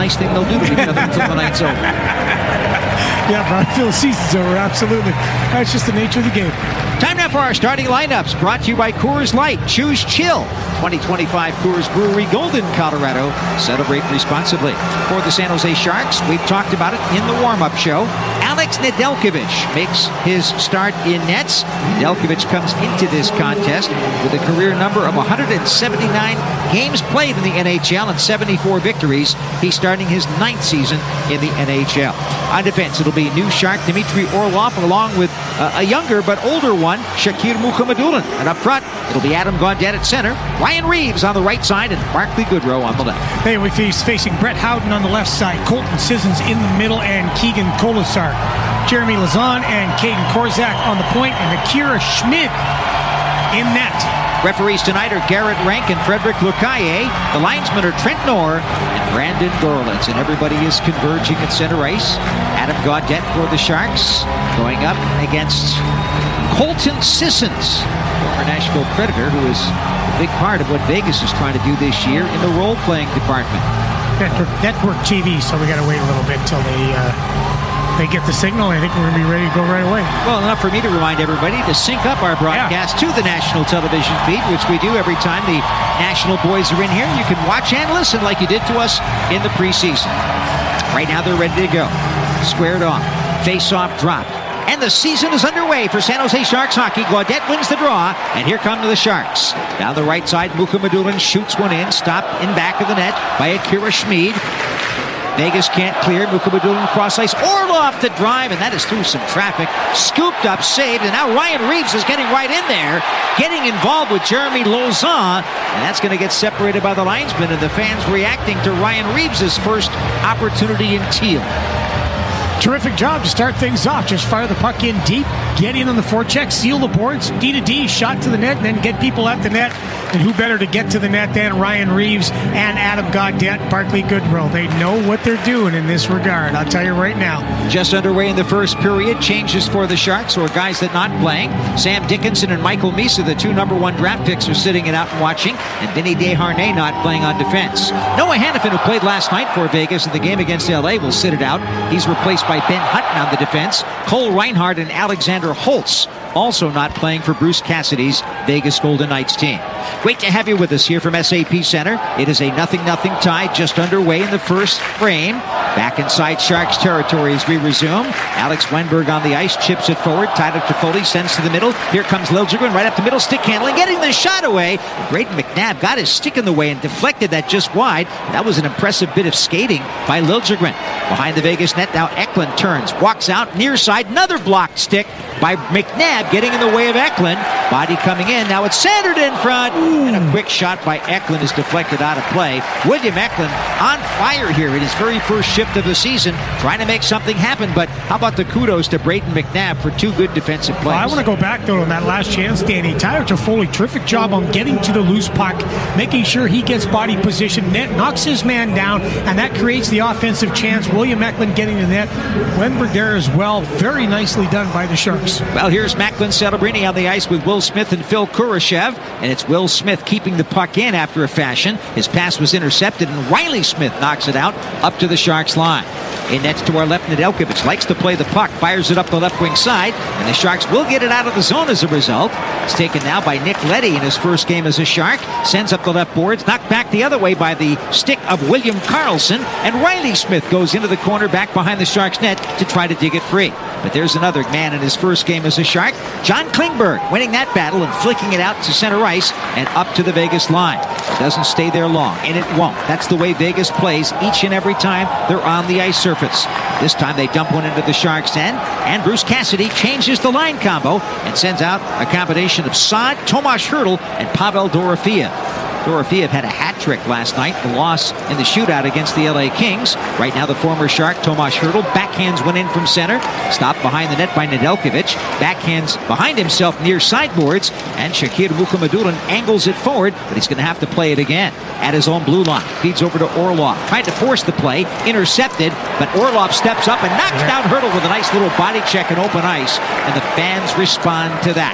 nice thing they'll do to each other until the night's over. Yeah, but until the season's over, absolutely. That's just the nature of the game. Time now for our starting lineups, brought to you by Coors Light. Choose chill. 2025 Coors Brewery, Golden, Colorado. Celebrate responsibly. For the San Jose Sharks, we've talked about it in the warm-up show. Alex Nedeljkovic makes his start in nets. Nedeljkovic comes into this contest with a career number of 179 games played in the NHL and 74 victories. He's starting his 9th season in the NHL. On defense, it'll be new Shark Dmitry Orlov along with a younger but older one, Shakir Mukhamadullin. And up front, it'll be Adam Gaudette at center, Ryan Reeves on the right side, and Barclay Goodrow on the left. Hey, we're facing Brett Howden on the left side, Colton Sissons in the middle, and Keegan Colasar. Jeremy Lazan and Caden Korzak on the point, and Akira Schmid in net. Referees tonight are Garrett Rank and Frederick Lucaye. The linesmen are Trent Knorr and Brandon Gorlitz, and everybody is converging at center ice. Adam Gaudette for the Sharks going up against Colton Sissons, former Nashville Predator, who is a big part of what Vegas is trying to do this year in the role-playing department. Network TV, so we got to wait a little bit till they get the signal. I think we're going to be ready to go right away. Well, enough for me to remind everybody to sync up our broadcast to the national television feed, which we do every time the national boys are in here. You can watch and listen like you did to us in the preseason. Right now, they're ready to go. Squared off. Face-off dropped. And the season is underway for San Jose Sharks hockey. Gaudette wins the draw, and here come the Sharks. Down the right side, Mukhamadullin shoots one in, stopped in back of the net by Akira Schmid. Vegas can't clear. Mukhamadullin cross ice. Orlov to drive, and that is through some traffic. Scooped up, saved, and now Ryan Reeves is getting right in there, getting involved with Jeremy Lauzon, and that's going to get separated by the linesman, and the fans reacting to Ryan Reeves' first opportunity in teal. Terrific job to start things off. Just fire the puck in deep, get in on the forecheck, seal the boards, D to D, shot to the net, and then get people at the net. And who better to get to the net than Ryan Reeves and Adam Gaudette, Barclay Goodrow. They know what they're doing in this regard, I'll tell you right now. Just underway in the first period. Changes for the Sharks, or guys that not playing. Sam Dickinson and Michael Misa, the 2 #1 draft picks, are sitting it out and watching. And Vinny Desharnais not playing on defense. Noah Hannafin, who played last night for Vegas in the game against LA, will sit it out. He's replaced by Ben Hutton on the defense. Cole Reinhardt and Alexander Holtz also not playing for Bruce Cassidy's Vegas Golden Knights team. Great to have you with us here from SAP Center. It is a 0-0 tie just underway in the first frame. Back inside Sharks territory as we resume. Alex Wenberg on the ice, chips it forward. Tyler Toffoli sends to the middle. Here comes Liljegren right up the middle, stick handling, getting the shot away. Braden McNabb got his stick in the way and deflected that just wide. That was an impressive bit of skating by Liljegren. Behind the Vegas net now, Eklund turns, walks out near side, another blocked stick by McNabb getting in the way of Eklund. Body coming in, now it's centered in front. And a quick shot by Eklund is deflected out of play. William Eklund on fire here in his very first shift of the season, trying to make something happen. But how about the kudos to Braden McNabb for 2 good defensive plays? Well, I want to go back, though, on that last chance, Danny. Tyler Toffoli, terrific job on getting to the loose puck, making sure he gets body position, net, knocks his man down, and that creates the offensive chance. William Eklund getting the net. Wenberg there as well. Very nicely done by the Sharks. Well, here's Macklin Celebrini on the ice with Will Smith and Phil Kurashev, and it's Will Smith keeping the puck in after a fashion. His pass was intercepted, and Riley Smith knocks it out up to the Sharks line. In nets to our left, Nedeljkovic likes to play the puck, fires it up the left wing side, and the Sharks will get it out of the zone as a result. It's taken now by Nick Leddy in his first game as a Shark. Sends up the left boards, knocked back the other way by the stick of William Karlsson, and Riley Smith goes into the corner back behind the Sharks net to try to dig it free. But there's another man in his first game as a Shark, John Klingberg, winning that battle and flicking it out to center ice and up to the Vegas line. It doesn't stay there long, and it won't. That's the way Vegas plays each and every time they're on the ice surface. This time they dump one into the Sharks' end, and Bruce Cassidy changes the line combo and sends out a combination of Saad, Tomas Hertl, and Pavel Dorofeev. Dorofeev had a hat trick last night, the loss in the shootout against the LA Kings. Right now the former Shark, Tomas Hertl, backhands one in from center, stopped behind the net by Nedeljkovic, backhands behind himself near sideboards, and Shakir Mukhamadullin angles it forward, but he's going to have to play it again at his own blue line. Feeds over to Orlov, tried to force the play, intercepted, but Orlov steps up and knocks down Hertl with a nice little body check and open ice, and the fans respond to that.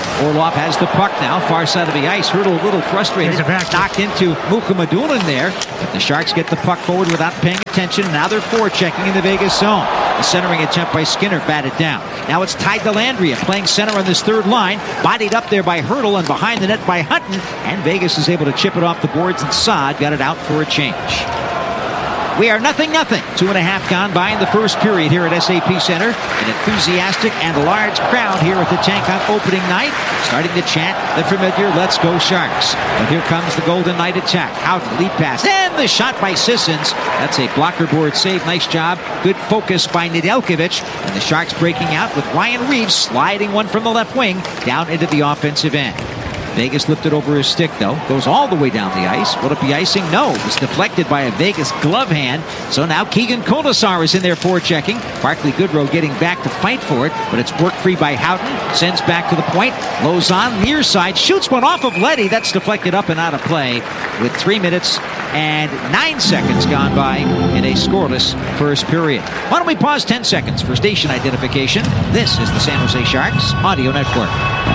Orlov has the puck now, far side of the ice. Hurdle a little frustrated, knocked into Mukhamadullin there. But the Sharks get the puck forward without paying attention. Now they're forechecking in the Vegas zone. The centering attempt by Skinner batted down. Now it's Ty Dellandrea playing center on this third line. Bodied up there by Hurdle and behind the net by Hutton. And Vegas is able to chip it off the boards, and Saad got it out for a change. We are 0-0. 2.5 gone by in the first period here at SAP Center. An enthusiastic and large crowd here at the tank on opening night, starting to chant the familiar "Let's go Sharks." But here comes the Golden Knight attack. Howden, lead pass, and the shot by Sissons. That's a blocker board save. Nice job. Good focus by Nedeljkovic. And the Sharks breaking out with Ryan Reeves sliding one from the left wing down into the offensive end. Vegas lifted over his stick, though. Goes all the way down the ice. Will it be icing? No. It was deflected by a Vegas glove hand. So now Keegan Colasar is in there forechecking. Barclay Goodrow getting back to fight for it, but it's work free by Houghton. Sends back to the point. Lauzon, near side, shoots one off of Leddy. That's deflected up and out of play with 3 minutes and 9 seconds gone by in a scoreless first period. Why don't we pause 10 seconds for station identification? This is the San Jose Sharks Audio Network.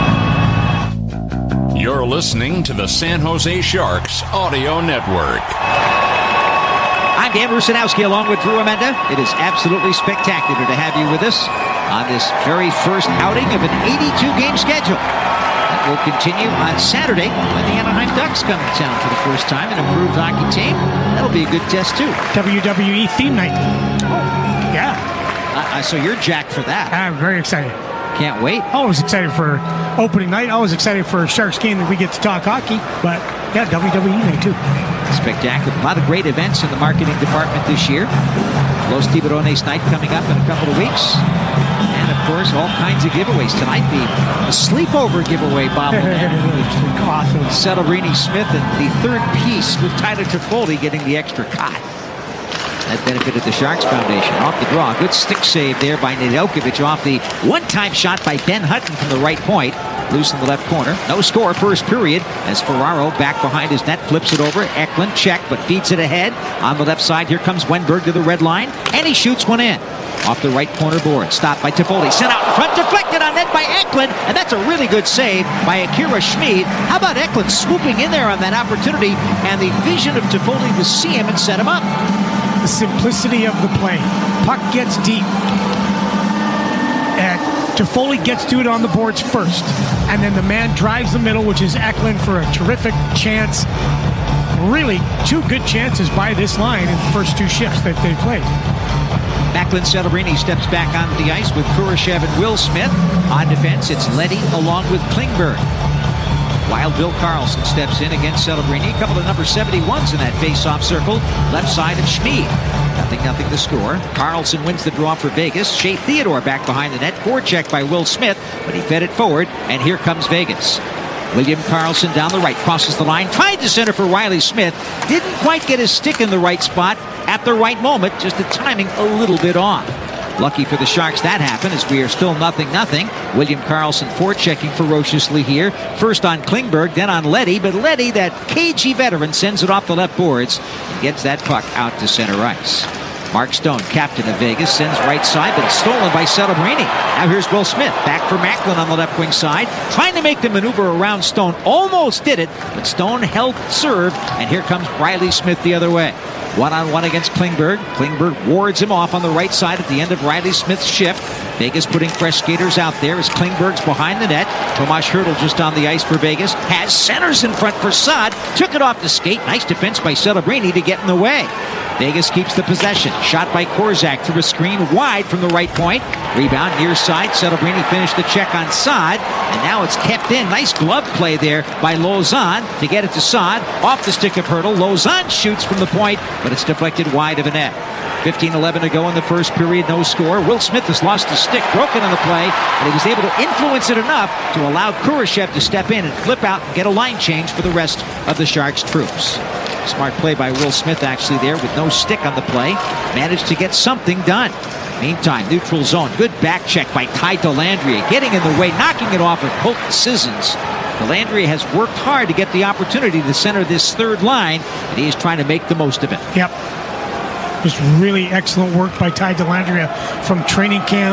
You're listening to the San Jose Sharks Audio Network. I'm Dan Rusanowski along with Drew Amenda. It is absolutely spectacular to have you with us on this very first outing of an 82-game schedule. That will continue on Saturday when the Anaheim Ducks come to town for the first time, an improved hockey team. That'll be a good test, too. WWE theme night. Oh. Yeah. So you're jacked for that. I'm very excited. Can't wait. Always excited for opening night. Always excited for a Sharks game that we get to talk hockey. But, yeah, WWE night, too. Spectacular. A lot of great events in the marketing department this year. Los Tiburones night coming up in a couple of weeks. And, of course, all kinds of giveaways. Tonight, the sleepover giveaway bobblehead. Awesome. Celebrini Smith and the third piece with Tyler Toffoli getting the extra cot. That benefited the Sharks Foundation. Off the draw. Good stick save there by Nedeljkovic off the one-time shot by Ben Hutton from the right point. Loose in the left corner. No score first period as Ferraro back behind his net flips it over. Eklund check but feeds it ahead. On the left side here comes Wenberg to the red line and he shoots one in. Off the right corner board. Stopped by Toffoli. Sent out in front. Deflected on net by Eklund. And that's a really good save by Akira Schmid. How about Eklund swooping in there on that opportunity and the vision of Toffoli to see him and set him up. The simplicity of the play. Puck gets deep. And Toffoli gets to it on the boards first. And then the man drives the middle, which is Eklund, for a terrific chance. Really, two good chances by this line in the first two shifts that they played. Macklin Celebrini steps back onto the ice with Kurashev and Will Smith. On defense, it's Leddy along with Klingberg. While Bill Karlsson steps in against Celebrini. A couple of number 71s in that face-off circle. Left side of Schmid. 0-0 the score. Karlsson wins the draw for Vegas. Shea Theodore back behind the net. Forecheck by Will Smith, but he fed it forward. And here comes Vegas. William Karlsson down the right. Crosses the line. Tried to center for Riley Smith. Didn't quite get his stick in the right spot at the right moment. Just the timing a little bit off. Lucky for the Sharks that happened as we are still 0-0. William Karlsson forechecking ferociously here. First on Klingberg, then on Leddy. But Leddy, that cagey veteran, sends it off the left boards and gets that puck out to center ice. Mark Stone, captain of Vegas, sends right side, but it's stolen by Celebrini. Now here's Will Smith, back for Macklin on the left wing side, trying to make the maneuver around Stone. Almost did it, but Stone held serve, and here comes Riley Smith the other way. One-on-one against Klingberg. Klingberg wards him off on the right side at the end of Riley Smith's shift. Vegas putting fresh skaters out there as Klingberg's behind the net. Tomas Hertl just on the ice for Vegas. Has centers in front for Saad. Took it off the skate. Nice defense by Celebrini to get in the way. Vegas keeps the possession. Shot by Korczak through a screen wide from the right point. Rebound near side. Celebrini finished the check on Saad. And now it's kept in. Nice glove play there by Lauzon to get it to Saad. Off the stick of Hertl. Lauzon shoots from the point, but it's deflected wide of the net. 15-11 to go in the first period. No score. Will Smith has lost his stick. Broken on the play. But he was able to influence it enough to allow Kurashev to step in and flip out and get a line change for the rest of the Sharks troops. Smart play by Will Smith actually there with no stick on the play. Managed to get something done. Meantime, neutral zone. Good back check by Ty Dellandrea. Getting in the way, knocking it off of Colton Sissons. Dellandrea has worked hard to get the opportunity to center this third line, and he is trying to make the most of it. Yep. Just really excellent work by Ty Dellandrea from training camp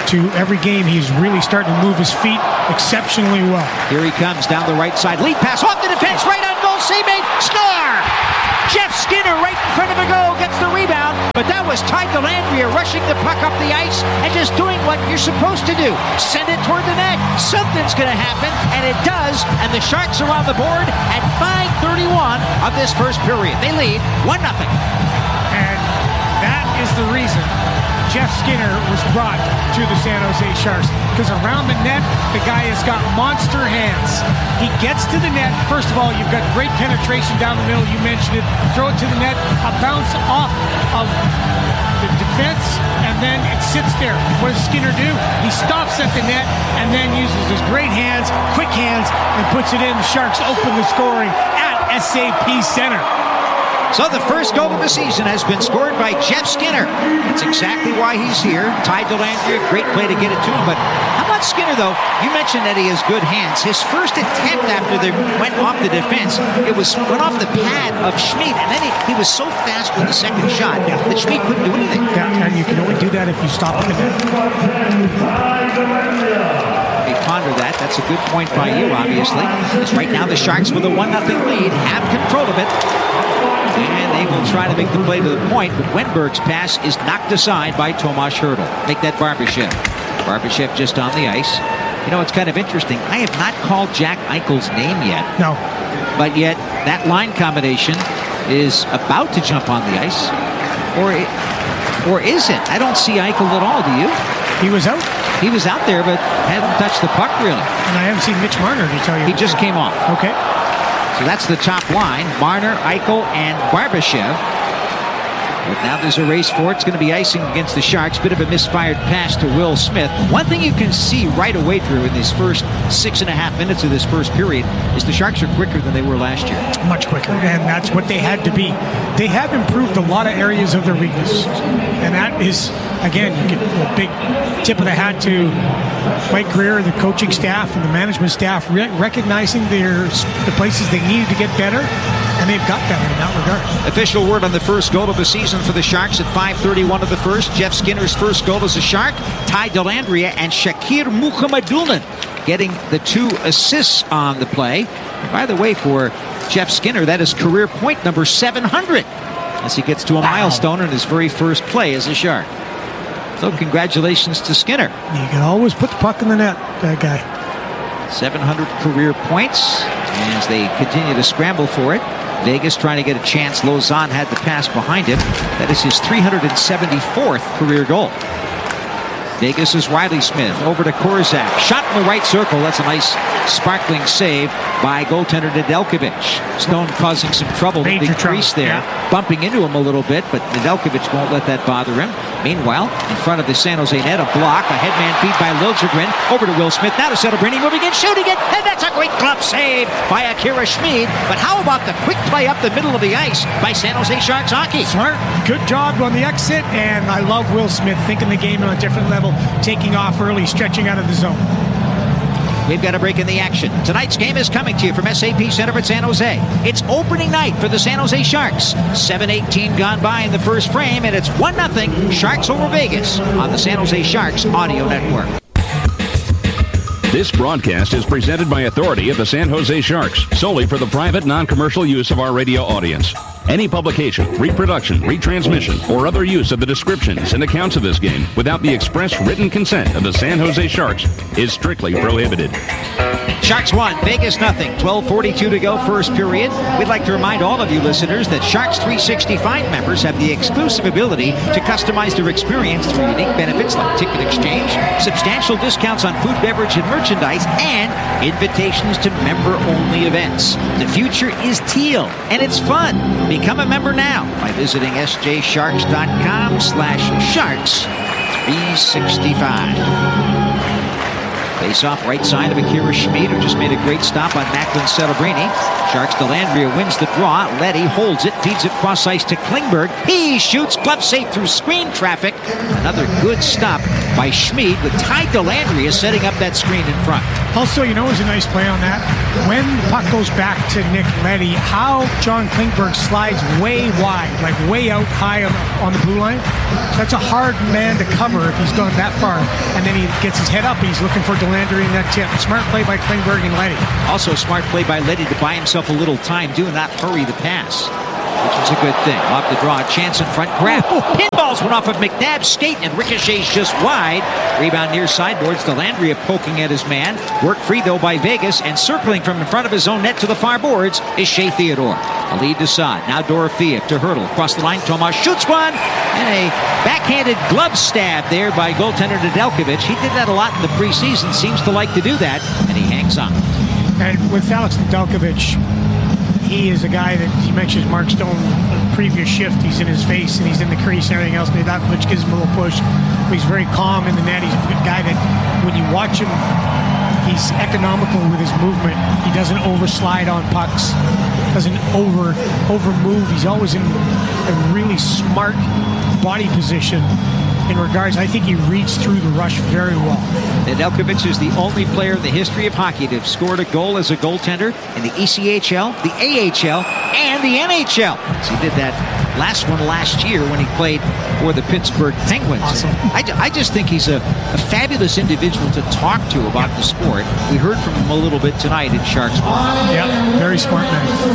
to every game. He's really starting to move his feet exceptionally well. Here he comes down the right side. Lead pass off the defense. Right on goal. Save made. Score! Jeff Skinner right in front of a goal gets the rebound. But that was Ty Dellandrea rushing the puck up the ice and just doing what you're supposed to do. Send it toward the net. Something's going to happen, and it does. And the Sharks are on the board at 5:31 of this first period. They lead 1-0. And that is the reason Jeff Skinner was brought to the San Jose Sharks, because around the net, the guy has got monster hands. He gets to the net. First of all, you've got great penetration down the middle. You mentioned it. Throw it to the net, a bounce off of the defense, and then it sits there. What does Skinner do? He stops at the net and then uses his great hands, quick hands, and puts it in. The Sharks open the scoring at SAP Center. So the first goal of the season has been scored by Jeff Skinner. That's exactly why he's here. Ty Dellandrea, great play to get it to him. But how about Skinner, though? You mentioned that he has good hands. His first attempt after they went off the defense, went off the pad of Schmid, and then he was so fast with the second shot that Schmid couldn't do anything. Yeah, and you can only do that if you stop at the net. They ponder that. That's a good point by you, obviously. Because right now the Sharks with a 1-0 lead have control of it. And they will try to make the play to the point, but Wenberg's pass is knocked aside by Tomas Hertl. Make that Barbashev. Barbashev just on the ice. You know, it's kind of interesting. I have not called Jack Eichel's name yet. No. But yet, that line combination is about to jump on the ice. Or is it? I don't see Eichel at all, do you? He was out. He was out there, but hadn't touched the puck, really. And I haven't seen Mitch Marner, to tell you. He just came off. Okay. So that's the top line. Marner, Eichel, and Barbashev. But now there's a race for it. It's going to be icing against the Sharks. Bit of a misfired pass to Will Smith. One thing you can see right away, Drew, in these first 6.5 minutes of this first period is the Sharks are quicker than they were last year. Much quicker, and that's what they had to be. They have improved a lot of areas of their weakness. And that is, again, you get a big tip of the hat to Mike Greer, the coaching staff, and the management staff recognizing the places they needed to get better, and they've got better in that regard. Official word on the first goal of the season for the Sharks at 5:31 of the first. Jeff Skinner's first goal as a Shark. Ty Dellandrea and Shakir Mukhamadullin getting the 2 assists on the play. And by the way, for Jeff Skinner, that is career point number 700 as he gets to a milestone in his very first play as a Shark. So congratulations to Skinner. You can always put the puck in the net, that guy. 700 career points as they continue to scramble for it. Vegas trying to get a chance. Lauzon had the pass behind him. That is his 374th career goal. Vegas is Riley Smith over to Korzak. Shot in the right circle. That's a nice sparkling save by goaltender Nedeljkovic. Stone causing some trouble. Big crease there. Yeah. Bumping into him a little bit, but Nedeljkovic won't let that bother him. Meanwhile, in front of the San Jose net, a block. A headman feed by Liljegren. Over to Will Smith. Now to Celebrini. Moving in, shooting it. And that's a great glove save by Akira Schmid. But how about the quick play up the middle of the ice by San Jose Sharks hockey? Smart. Good job on the exit. And I love Will Smith thinking the game on a different level. Taking off early, stretching out of the zone. We've got a break in the action. Tonight's game is coming to you from SAP Center at San Jose. It's opening night for the San Jose Sharks. 7:18 gone by in the first frame, and it's 1-0 Sharks over Vegas on the San Jose Sharks Audio Network. This broadcast is presented by authority of the San Jose Sharks, solely for the private, non-commercial use of our radio audience. Any publication, reproduction, retransmission, or other use of the descriptions and accounts of this game without the express written consent of the San Jose Sharks is strictly prohibited. Sharks 1, Vegas nothing. 12:42 to go, first period. We'd like to remind all of you listeners that Sharks 365 members have the exclusive ability to customize their experience through unique benefits like ticket exchange, substantial discounts on food, beverage, and merchandise, and invitations to member-only events. The future is teal, and it's fun. Become a member now by visiting sjsharks.com/sharks365. Face off right side of Akira Schmid, who just made a great stop on Macklin Celebrini. Sharks Dellandrea wins the draw. Leddy holds it, feeds it cross ice to Klingberg. He shoots, glove safe through screen traffic. Another good stop by Schmid with Ty Dellandrea setting up that screen in front. Also, you know, it was a nice play on that. When the puck goes back to Nick Leddy, how John Klingberg slides way wide, like way out high on the blue line. That's a hard man to cover if he's gone that far. And then he gets his head up and he's looking for Dellandrea in that tip. Smart play by Klingberg and Leddy. Also, smart play by Leddy to buy himself a little time. Do not hurry the pass, which is a good thing. Off the draw, chance in front, grab. Pinballs went off of McNabb's skate and ricochets just wide. Rebound near sideboards. Dellandrea poking at his man. Work free, though, by Vegas. And circling from in front of his own net to the far boards is Shea Theodore. A lead to Saad. Now Dorofeev to Hurdle. Across the line, Tomas shoots one. And a backhanded glove stab there by goaltender Nedeljkovic. He did that a lot in the preseason. Seems to like to do that. And he hangs on. And with Alex Nedeljkovic, he is a guy that he mentions Mark Stone previous shift. He's in his face and he's in the crease and everything else. Nedeljkovic gives him a little push. But he's very calm in the net. He's a guy that when you watch him, he's economical with his movement. He doesn't overslide on pucks. Doesn't over move. He's always in a really smart body position. In regards, I think he reads through the rush very well. Nedeljkovic is the only player in the history of hockey to have scored a goal as a goaltender in the ECHL, the AHL, and the NHL. So he did that last one last year when he played for the Pittsburgh Penguins. Awesome. I just think he's a fabulous individual to talk to about the sport. We heard from him a little bit tonight in Sharks Bar. Yeah, very smart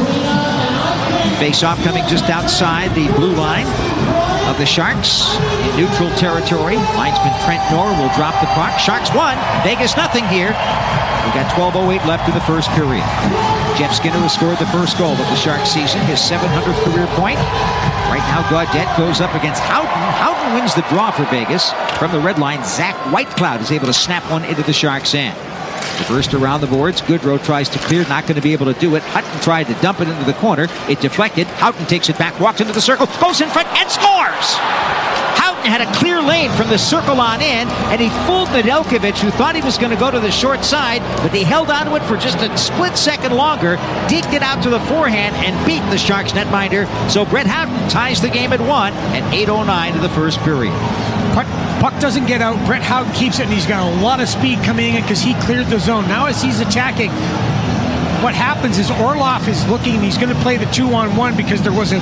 man. Face-off coming just outside the blue line of the Sharks in neutral territory. Linesman Trent Knorr will drop the puck. Sharks 1, Vegas nothing here. We got 12:08 left in the first period. Jeff Skinner has scored the first goal of the Sharks season, his 700th career point. Right now, Gaudette goes up against Houghton. Houghton wins the draw for Vegas. From the red line, Zach Whitecloud is able to snap one into the Sharks' end. The first around the boards. Goodrow tries to clear, not going to be able to do it. Hutton tried to dump it into the corner. It deflected. Houghton takes it back, walks into the circle, goes in front, and scores! Houghton had a clear lane from the circle on in, and he fooled Nedeljkovic, who thought he was going to go to the short side, but he held onto it for just a split second longer, deked it out to the forehand, and beat the Sharks netminder. So Brett Houghton ties the game at 1 at 8:09 of the first period. Puck doesn't get out. Brett Houghton keeps it, and he's got a lot of speed coming in because he cleared the zone. Now as he's attacking, what happens is Orlov is looking, and he's going to play the 2-on-1 because there was a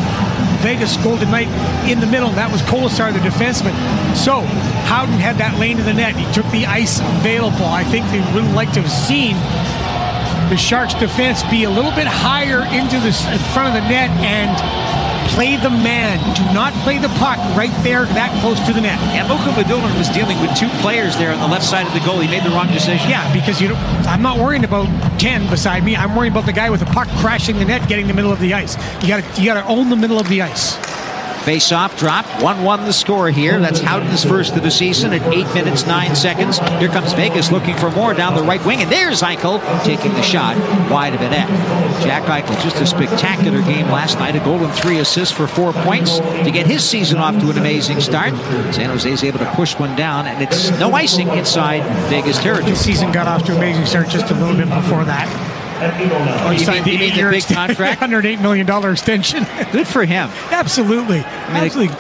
Vegas Golden Knight in the middle, and that was Kolesar, the defenseman. So Houghton had that lane to the net. He took the ice available. I think they would like to have seen the Sharks defense be a little bit higher into in front of the net and play the man. Do not play the puck right there that close to the net. And Luka Madulin was dealing with 2 players there on the left side of the goal. He made the wrong decision. Yeah, because I'm not worrying about 10 beside me. I'm worrying about the guy with the puck crashing the net, getting the middle of the ice. You got to own the middle of the ice. Face-off drop, 1-1 the score here. That's Houghton's first of the season at 8 minutes, 9 seconds. Here comes Vegas looking for more down the right wing, and there's Eichel taking the shot wide of the net. Jack Eichel, just a spectacular game last night. A goal and 3 assists for 4 points to get his season off to an amazing start. San Jose's able to push one down, and it's no icing inside Vegas territory. His season got off to an amazing start just a little bit before that. He signed the big contract? $108 million extension. Good for him. Absolutely. Absolutely.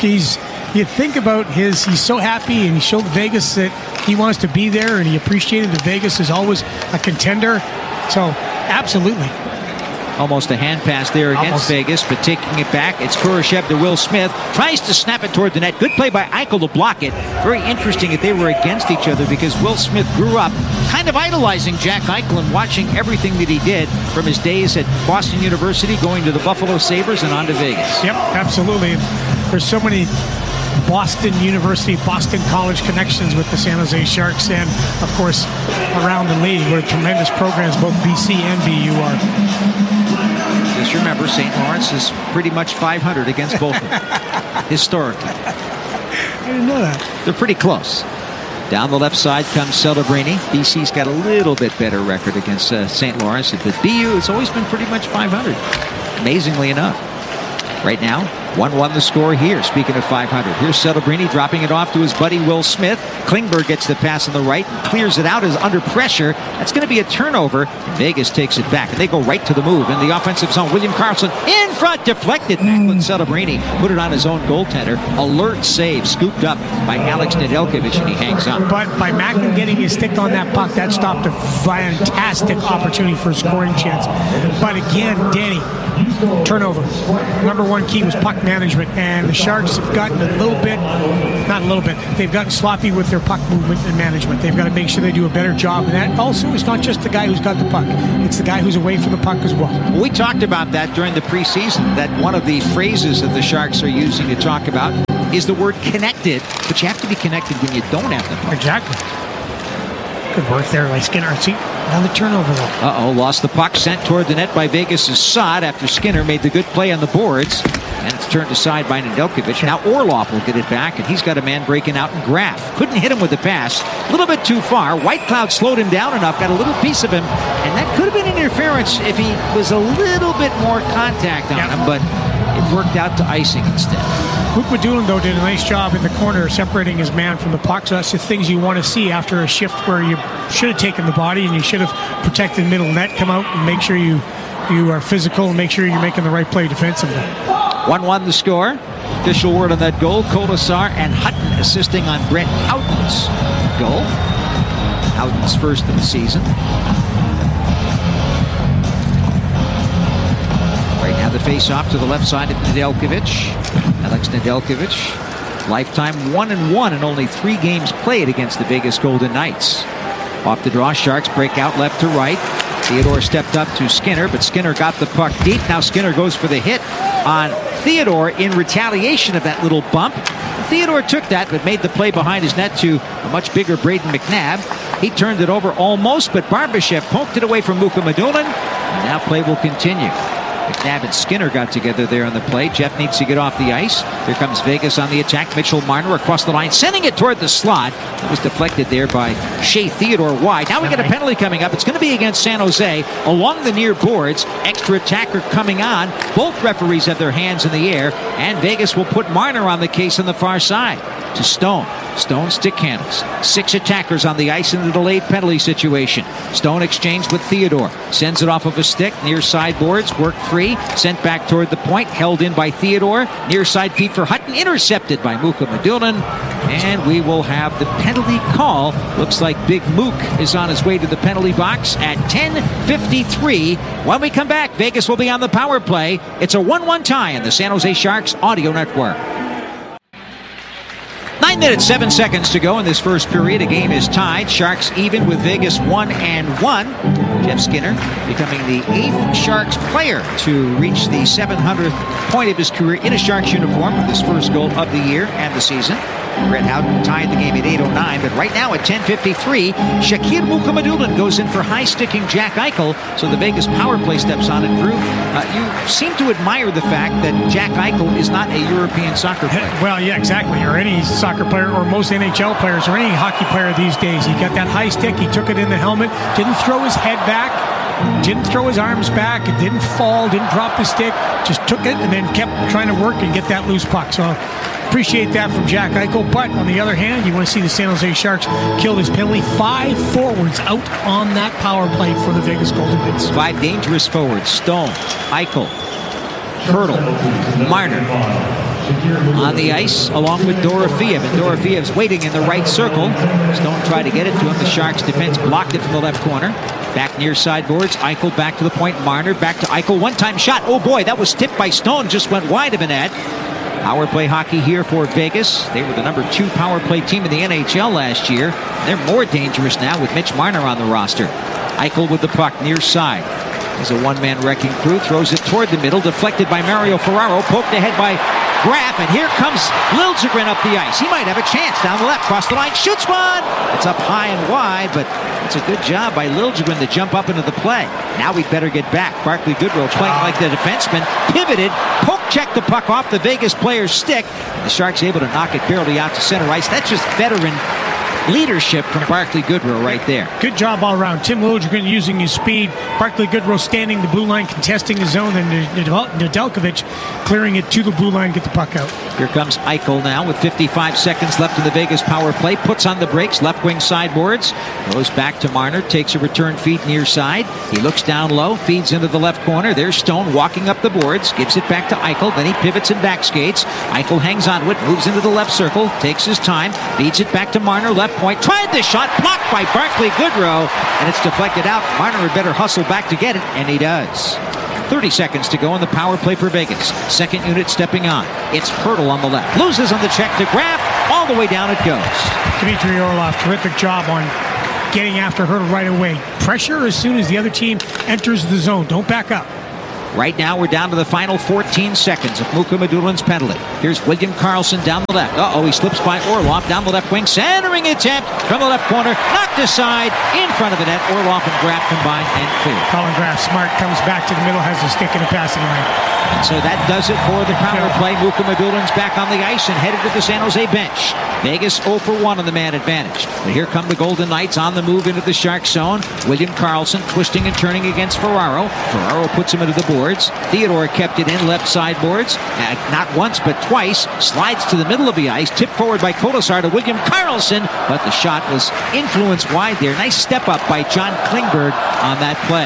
You think about he's so happy, and he showed Vegas that he wants to be there, and he appreciated that Vegas is always a contender. So, absolutely. Almost a hand pass there against Vegas, but taking it back, it's Kurashev to Will Smith. Tries to snap it toward the net. Good play by Eichel to block it. Very interesting that they were against each other because Will Smith grew up kind of idolizing Jack Eichel and watching everything that he did from his days at Boston University, going to the Buffalo Sabres and on to Vegas. Yep, absolutely. There's so many Boston University, Boston College connections with the San Jose Sharks, and of course around the league where tremendous programs both BC and BU are. Just remember, St. Lawrence is pretty much 500 against both of them, historically. I didn't know that. They're pretty close. Down the left side comes Celebrini. BC's got a little bit better record against St. Lawrence, but BU has always been pretty much 500, amazingly enough. Right now, 1-1 the score here. Speaking of 500, here's Celebrini dropping it off to his buddy Will Smith. Klingberg gets the pass on the right and clears it out as under pressure. That's going to be a turnover. Vegas takes it back, and they go right to the move in the offensive zone. William Karlsson in front, deflected. Macklin Celebrini put it on his own goaltender. Alert save, scooped up by Alex Nedeljkovic, and he hangs on. But by Macklin getting his stick on that puck, that stopped a fantastic opportunity for a scoring chance. But again, Danny, turnover. Number one key was puck management, and the Sharks have gotten they've gotten sloppy with their puck movement and management. They've got to make sure they do a better job. And that also is not just the guy who's got the puck. It's the guy who's away from the puck as well. We talked about that during the preseason, that one of the phrases that the Sharks are using to talk about is the word connected, but you have to be connected when you don't have the puck. Exactly. Good work there by Skinner. See, another turnover though. Lost the puck, sent toward the net by Vegas' Saad after Skinner made the good play on the boards. And it's turned aside by Nedeljkovic. Now Orlov will get it back, and he's got a man breaking out in Graf. Couldn't hit him with the pass. A little bit too far. Whitecloud slowed him down enough, got a little piece of him, and that could have been interference if he was a little bit more contact on him, but it worked out to icing instead. Luke Medulin, though, did a nice job in the corner separating his man from the puck. So that's the things you want to see after a shift where you should have taken the body and you should have protected middle net. Come out and make sure you are physical and make sure you're making the right play defensively. 1-1 the score. Official word on that goal. Kolasar and Hutton assisting on Brett Houghton's goal. Houghton's first of the season. Right now the face-off to the left side of Nedeljkovic. Alex Nedeljkovic, lifetime 1-1 in only 3 games played against the Vegas Golden Knights. Off the draw, Sharks break out left to right. Theodore stepped up to Skinner, but Skinner got the puck deep. Now Skinner goes for the hit on Theodore in retaliation of that little bump. Theodore took that, but made the play behind his net to a much bigger Braden McNabb. He turned it over almost, but Barbashev poked it away from Muka Medulin. And now play will continue. McNabb and Skinner got together there on the play. Jeff needs to get off the ice. Here comes Vegas on the attack. Mitchell Marner across the line, sending it toward the slot. It was deflected there by Shea Theodore wide. Now we get a penalty coming up. It's going to be against San Jose along the near boards. Extra attacker coming on. Both referees have their hands in the air, and Vegas will put Marner on the case on the far side to Stone. Stone stick handles. 6 attackers on the ice in the delayed penalty situation. Stone exchanged with Theodore. Sends it off of a stick. Near side boards. Worked free. Sent back toward the point. Held in by Theodore. Near side feed for Hutton. Intercepted by Muka Medulin. And we will have the penalty call. Looks like Big Mook is on his way to the penalty box at 10:53. When we come back, Vegas will be on the power play. It's a 1-1 tie in the San Jose Sharks Audio Network. 9 minutes, 7 seconds to go in this first period. A game is tied. Sharks even with Vegas 1-1. Jeff Skinner becoming the 8th Sharks player to reach the 700th point of his career in a Sharks uniform with his first goal of the year and the season. Brett Houghton tied the game at 8:09, but right now at 10:53, Shakir Mukhamadullin goes in for high-sticking Jack Eichel, so the Vegas power play steps on and Drew, you seem to admire the fact that Jack Eichel is not a European soccer player. Well, yeah, exactly, or any soccer player, or most NHL players, or any hockey player these days. He got that high stick, he took it in the helmet, didn't throw his head back, didn't throw his arms back, it didn't fall, didn't drop his stick, just took it and then kept trying to work and get that loose puck. So appreciate that from Jack Eichel. But on the other hand, you want to see the San Jose Sharks kill his penalty. 5 forwards out on that power play for the Vegas Golden Knights. 5 dangerous forwards. Stone, Eichel, Hurdle, Marner on the ice along with Dorofeev, and Dorofiev's waiting in the right circle. Stone tried to get it to him. The Sharks defense blocked it from the left corner. Back near sideboards. Eichel back to the point. Marner back to Eichel. One-time shot. Oh boy, that was tipped by Stone. Just went wide of a net. Power play hockey here for Vegas. They were the number 2 power play team in the NHL last year. They're more dangerous now with Mitch Marner on the roster. Eichel with the puck near side. He's a one-man wrecking crew. Throws it toward the middle. Deflected by Mario Ferraro. Poked ahead by Graf. And here comes Liljegren up the ice. He might have a chance down the left. Cross the line. Shoots one. It's up high and wide, but it's a good job by Liljegren to jump up into the play. Now we better get back. Barclay Goodrow playing like the defenseman. Pivoted. Checked the puck off the Vegas player's stick. The Sharks able to knock it barely out to center ice. That's just veteran leadership from Barclay Goodrow right there. Good job all around. Tim Liljegren using his speed. Barclay Goodrow standing the blue line, contesting his zone, and Nedeljkovic clearing it to the blue line, get the puck out. Here comes Eichel now with 55 seconds left in the Vegas power play. Puts on the brakes, left wing sideboards. Goes back to Marner, takes a return feed near side. He looks down low, feeds into the left corner. There's Stone walking up the boards, gives it back to Eichel. Then he pivots and back skates. Eichel hangs on to it, moves into the left circle, takes his time, feeds it back to Marner, left point. Tried the shot, blocked by Barclay Goodrow, and it's deflected out. Marner had better hustle back to get it, and he does. 30 seconds to go in the power play for Vegas. Second unit stepping on. It's Hertl on the left. Loses on the check to Graf. All the way down it goes. Dmitry Orlov, terrific job on getting after Hertl right away. Pressure as soon as the other team enters the zone. Don't back up. Right now, we're down to the final 14 seconds of Mukhamadulin's penalty. Here's William Karlsson down the left. He slips by Orlov down the left wing. Centering attempt from the left corner. Knocked aside in front of the net. Orlov and Graf combined and clear. Colin Graf, smart, comes back to the middle, has a stick in the passing line. And so that does it for the power play. Mukhamadulin's back on the ice and headed to the San Jose bench. Vegas 0 for 1 on the man advantage. But here come the Golden Knights on the move into the Shark zone. William Karlsson twisting and turning against Ferraro. Ferraro puts him into the boards. Theodore kept it in left sideboards. Not once, but twice. Slides to the middle of the ice. Tipped forward by Kolasar to William Karlsson. But the shot was influenced wide there. Nice step up by John Klingberg on that play.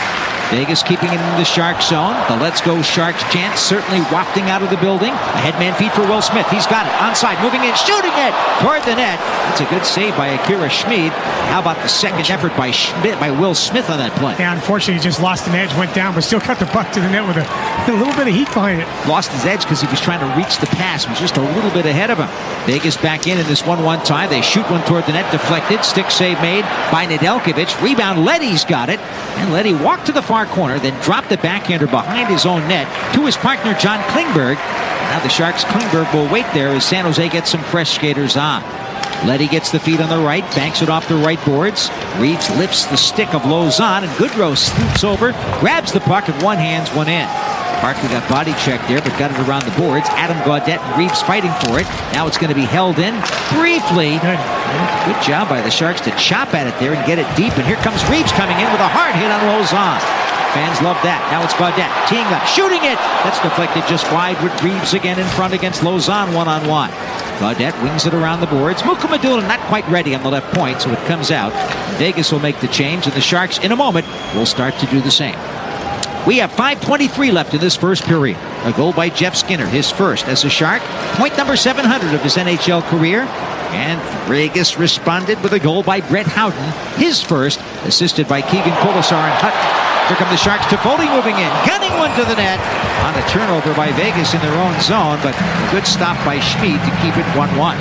Vegas keeping it in the Shark zone. The Let's Go Sharks chant certainly wafting out of the building. A headman feed for Will Smith. He's got it. Onside. Moving in. Shooting it toward the net. That's a good save by Akira Schmid. How about the second effort by Will Smith on that play? Yeah, unfortunately, he just lost an edge, went down, but still got the puck to the net with a little bit of heat behind it. Lost his edge because he was trying to reach the pass. Was just a little bit ahead of him. Vegas back in this 1-1 tie. They shoot one toward the net. Deflected. Stick save made by Nedeljkovic. Rebound. Leddy's got it. And Leddy walked to the far corner, then dropped the backhander behind his own net to his partner, John Klingberg. Now the Sharks' Klingberg will wait there as San Jose gets some fresh skaters on. Leddy gets the feed on the right, banks it off the right boards. Reeves lifts the stick of Lauzon, and Goodrow swoops over, grabs the puck, and one hands one in. Barkley got body checked there, but got it around the boards. Adam Gaudette and Reeves fighting for it. Now it's going to be held in briefly. Good job by the Sharks to chop at it there and get it deep. And here comes Reeves coming in with a hard hit on Lauzon. Fans love that. Now it's Gaudette teeing up, shooting it. That's deflected just wide with Reeves again in front against Lauzon one-on-one. Gaudette wings it around the boards. Mukhamadullin not quite ready on the left point, so it comes out. Vegas will make the change, and the Sharks, in a moment, will start to do the same. We have 5:23 left in this first period. A goal by Jeff Skinner, his first as a Shark. Point number 700 of his NHL career. And Vegas responded with a goal by Brett Howden, his first, assisted by Keegan Kolasar and Hutton. Here come the Sharks. Toffoli moving in, gunning one to the net on a turnover by Vegas in their own zone, but a good stop by Schmid to keep it 1-1.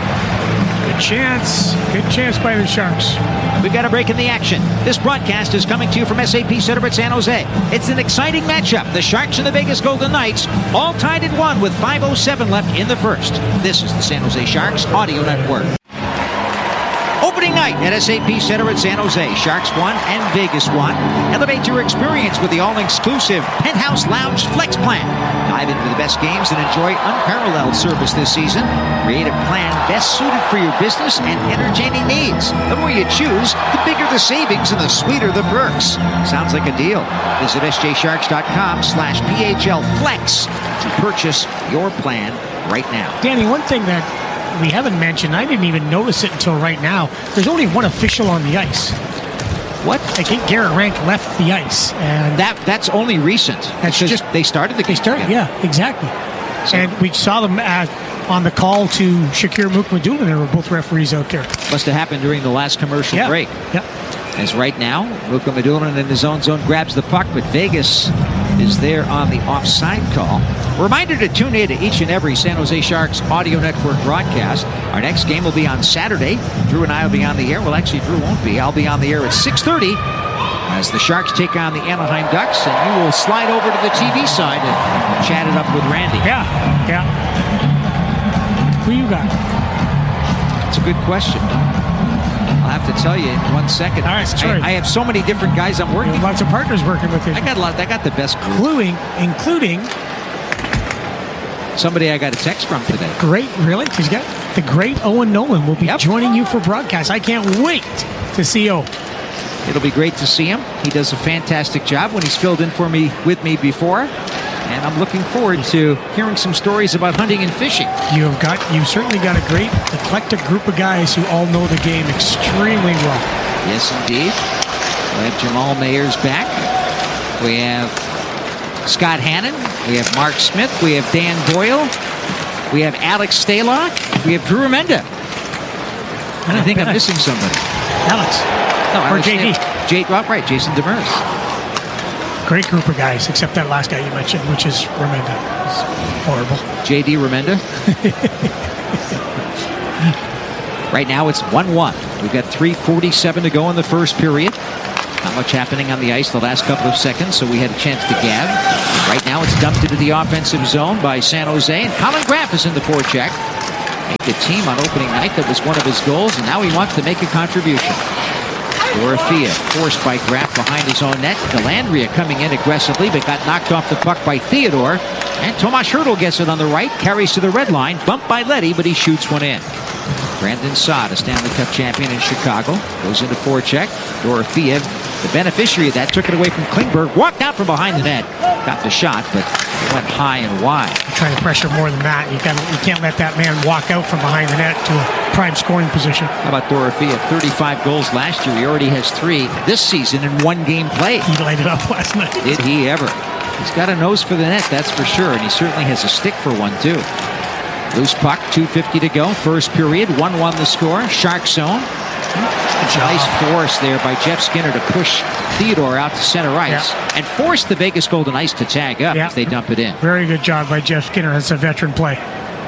Good chance by the Sharks. We've got a break in the action. This broadcast is coming to you from SAP Center at San Jose. It's an exciting matchup. The Sharks and the Vegas Golden Knights all tied at 1 with 5:07 left in the first. This is the San Jose Sharks Audio Network. Opening night at SAP Center at San Jose. Sharks won and Vegas won. Elevate your experience with the all-exclusive Penthouse Lounge Flex Plan. Dive into the best games and enjoy unparalleled service this season. Create a plan best suited for your business and entertaining needs. The more you choose, the bigger the savings and the sweeter the perks. Sounds like a deal. Visit sjsharks.com/PHLFlex to purchase your plan right now. Danny, one thing that we haven't mentioned, I didn't even notice it until right now. There's only one official on the ice. What? I think Garrett Rank left the ice, and that's only recent. That's just they started the game. They started, yeah, exactly. So, and we saw them on the call to Shakir Mukhamadullin. There were both referees out there. Must have happened during the last commercial break. Yeah. As right now, Mukhamadullin in his own zone grabs the puck, but Vegas is there on the offside call. Reminder to tune in to each and every San Jose Sharks Audio Network broadcast. Our next game will be on Saturday. Drew and I will be on the air. Well, actually, Drew won't be. I'll be on the air at 6:30 as the Sharks take on the Anaheim Ducks, and you will slide over to the TV side and chat it up with Randy. Yeah. Who you got? That's a good question. I'll have to tell you in 1 second. All right, sorry. I have so many different guys I'm working with. Lots of partners working with you. I got the best group. Including somebody I got a text from today. Great, really? He's got the great Owen Nolan will be joining you for broadcast. I can't wait to see O. It'll be great to see him. He does a fantastic job when he's filled in with me before. And I'm looking forward to hearing some stories about hunting and fishing. You've certainly got a great eclectic group of guys who all know the game extremely well. Yes, indeed. We have Jamal Mayers back. We have Scott Hannon. We have Mark Smith. We have Dan Boyle. We have Alex Stalock. We have Drew Remenda. I think I'm missing somebody. Alex. No, or JD. Right, Jason Demers. Great group of guys, except that last guy you mentioned, which is Remenda. It's horrible. JD Remenda. Right now it's 1-1. We've got 3:47 to go in the first period. Not much happening on the ice the last couple of seconds, so we had a chance to gab. Right now it's dumped into the offensive zone by San Jose, and Colin Graff is in the forecheck. Made the team on opening night. That was one of his goals, and now he wants to make a contribution. Dorothea forced by Graff behind his own net. Delandria coming in aggressively, but got knocked off the puck by Theodore. And Tomas Hertl gets it on the right, carries to the red line, bumped by Leddy, but he shoots one in. Brandon Saad, a Stanley Cup champion in Chicago, goes into forecheck. Dorothea, the beneficiary of that, took it away from Klingberg, walked out from behind the net, got the shot, but went high and wide. Trying to pressure more than that. You can't let that man walk out from behind the net to a prime scoring position. How about Dorothea? 35 goals last year. He already has 3 this season in 1 game played. He laid it up last night. Did he ever? He's got a nose for the net, that's for sure, and he certainly has a stick for one, too. Loose puck, 2:50 to go. First period, 1-1 the score. Shark zone. Nice force there by Jeff Skinner to push Theodore out to center ice and force the Vegas Golden Knights to tag up as they dump it in. Very good job by Jeff Skinner. That's a veteran play.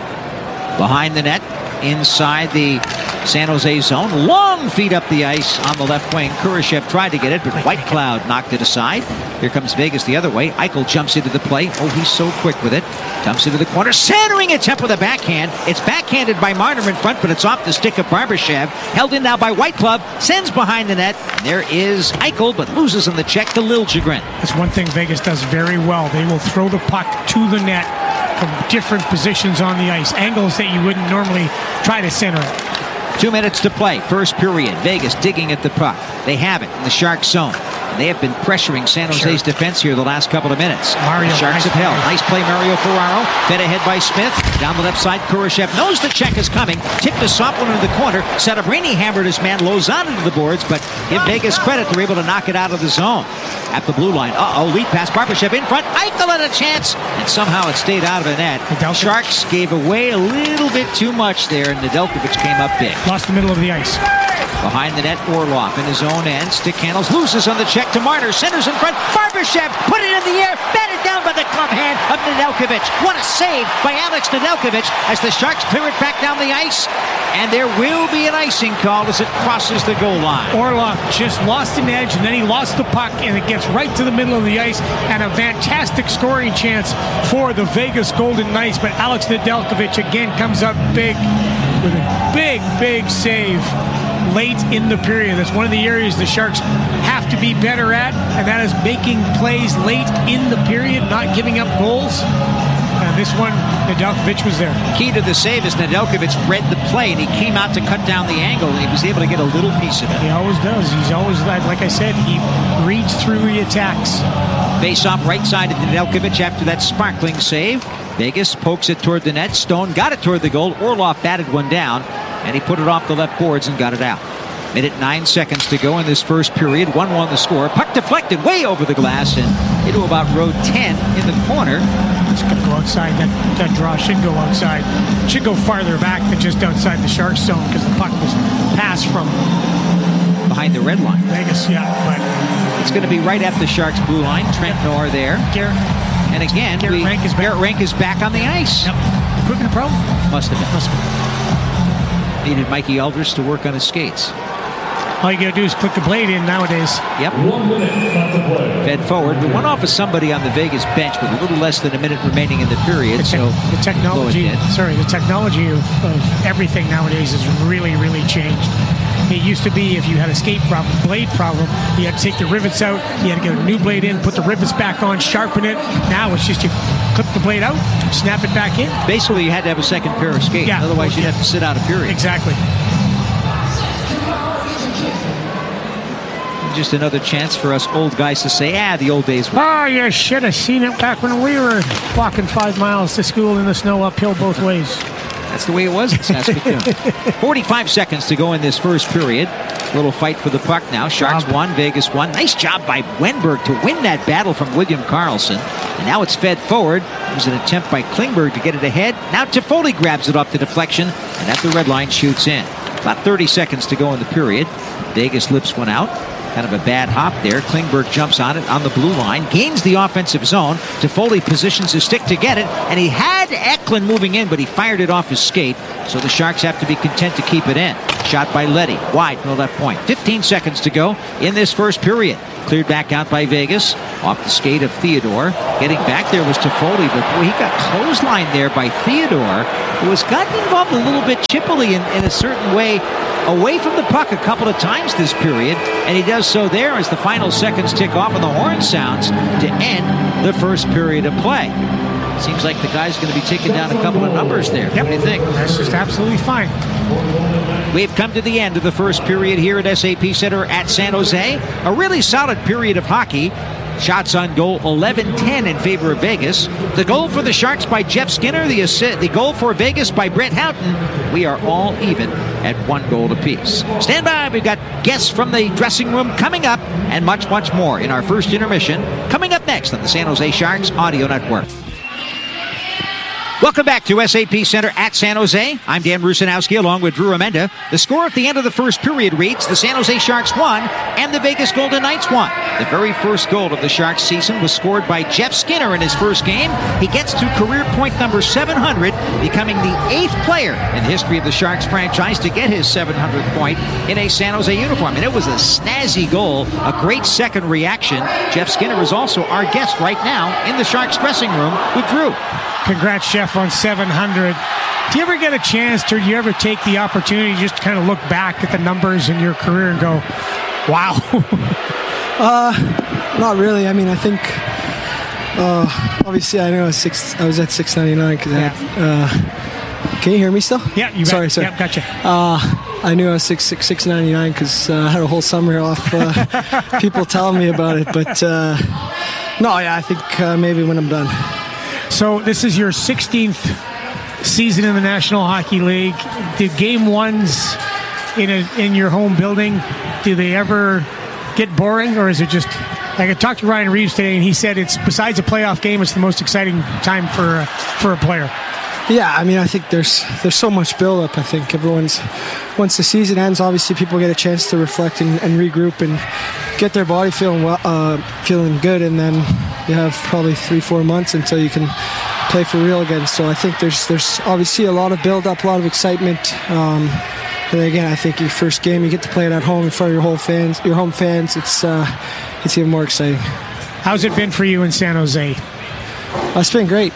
Behind the net, inside the San Jose zone. Long feed up the ice on the left wing. Kurashev tried to get it, but White Cloud knocked it aside. Here comes Vegas the other way. Eichel jumps into the play. Oh, he's so quick with it. Dumps into the corner. Centering it up with a backhand. It's backhanded by Marner in front, but it's off the stick of Barbashev. Held in now by White Cloud. Sends behind the net. There is Eichel, but loses on the check to Liljegren. That's one thing Vegas does very well. They will throw the puck to the net from different positions on the ice. Angles that you wouldn't normally try to center it. 2 minutes to play. First period. Vegas digging at the puck. They have it in the Shark zone. And they have been pressuring San Jose's defense here the last couple of minutes. Mario, the Sharks have held. Nice play, Mario Ferraro. Fed ahead by Smith. Down the left side, Kurashev knows the check is coming. Tipped a soft one into the corner. Celebrini hammered his man Lozano into the boards, but give Vegas credit. They're able to knock it out of the zone. At the blue line. Lead pass. Barbashev in front. Eichel had a chance, and somehow it stayed out of the net. Sharks gave away a little bit too much there, and Nedeljkovic came up big. Lost the middle of the ice. Behind the net, Orlov in his own end. Stick handles, loses on the check to Marner. Centers in front. Barbashev put it in the air. Batted down by the glove hand of Nedeljkovic. What a save by Alex Nedeljkovic as the Sharks clear it back down the ice. And there will be an icing call as it crosses the goal line. Orlov just lost an edge, and then he lost the puck, and it gets right to the middle of the ice. And a fantastic scoring chance for the Vegas Golden Knights. But Alex Nedeljkovic again comes up big with a big save late in the period. That's one of the areas the Sharks have to be better at, and that is making plays late in the period, not giving up goals. And this one, Nedeljkovic was there. Key to the save is Nedeljkovic read the play, and he came out to cut down the angle, and he was able to get a little piece of it. He always does. He's always, like I said, he reads through the attacks. Face off right side of Nedeljkovic after that sparkling save. Vegas pokes it toward the net. Stone got it toward the goal. Orlov batted one down, and he put it off the left boards and got it out. Minute 9 seconds to go in this first period. 1-1 the score. Puck deflected way over the glass and into about row 10 in the corner. It's going to go outside. That draw should go outside. Should go farther back than just outside the Sharks zone because the puck was passed from behind the red line. Vegas, but it's going to be right at the Sharks blue line. Trent Noir there. And again, Garrett Rank is back on the ice. Yep. Equipment problem? Must have been. Needed Mikey Aldridge to work on his skates. All you got to do is click the blade in nowadays. Yep. Fed forward, but went off of somebody on the Vegas bench with a little less than a minute remaining in the period. The technology of everything nowadays has really changed. It used to be if you had a skate problem, blade problem, you had to take the rivets out, you had to get a new blade in, put the rivets back on, sharpen it. Now it's just you clip the blade out, snap it back in. Basically, you had to have a second pair of skates. Yeah. Otherwise, you'd have to sit out a period. Exactly. Just another chance for us old guys to say, the old days were. Oh, you should have seen it back when we were walking 5 miles to school in the snow uphill both ways. That's the way it was in Saskatoon. 45 seconds to go in this first period. Little fight for the puck now. Sharks won, Vegas won. Nice job by Wenberg to win that battle from William Karlsson. And now it's fed forward. It was an attempt by Klingberg to get it ahead. Now Toffoli grabs it off the deflection, and at the red line shoots in. About 30 seconds to go in the period. Vegas lips one out. Kind of a bad hop there. Klingberg jumps on it on the blue line, gains the offensive zone. Toffoli positions his stick to get it, and he had Eklund moving in, but he fired it off his skate, so the Sharks have to be content to keep it in. Shot by Leddy, wide no left point. 15 seconds to go in this first period. Cleared back out by Vegas, off the skate of Theodore. Getting back there was Toffoli, but boy, he got clotheslined there by Theodore, who has gotten involved a little bit chippily in a certain way, away from the puck a couple of times this period, and he does so there as the final seconds tick off and the horn sounds to end the first period of play. Seems like the guy's going to be taking down a couple of numbers there. Yep. What do you think? That's just absolutely fine. We've come to the end of the first period here at SAP Center at San Jose. A really solid period of hockey. Shots on goal 11-10 in favor of Vegas. The goal for the Sharks by Jeff Skinner. The goal for Vegas by Brett Houghton. We are all even at 1 goal apiece. Stand by. We've got guests from the dressing room coming up and much, much more in our first intermission. Coming up next on the San Jose Sharks Audio Network. Welcome back to SAP Center at San Jose. I'm Dan Rusanowski along with Drew Amenda. The score at the end of the first period reads the San Jose Sharks won and the Vegas Golden Knights won. The very first goal of the Sharks season was scored by Jeff Skinner in his first game. He gets to career point number 700, becoming the 8th player in the history of the Sharks franchise to get his 700th point in a San Jose uniform. And it was a snazzy goal, a great second reaction. Jeff Skinner is also our guest right now in the Sharks dressing room with Drew. Congrats, Jeff, on 700. Do you ever get a chance, or do you ever take the opportunity just to kind of look back at the numbers in your career and go, wow? Not really. I mean, I think, obviously, I know I was at 699 because can you hear me still? Yeah, you Sorry. Yeah, gotcha. I knew I was 699 because I had a whole summer off. People telling me about it, but no, yeah, I think maybe when I'm done. So this is your 16th season in the National Hockey League. Did game ones in your home building, do they ever get boring, or is it just like I talked to Ryan Reeves today and he said it's besides a playoff game, it's the most exciting time for a player? Yeah, I mean, I think there's so much build-up. I think once the season ends, obviously people get a chance to reflect and regroup and get their body feeling good, and then you have probably 3-4 months until you can play for real again. So I think there's obviously a lot of build-up, a lot of excitement. And again, I think your first game, you get to play it at home in front of your home fans. It's even more exciting. How's it been for you in San Jose? It's been great.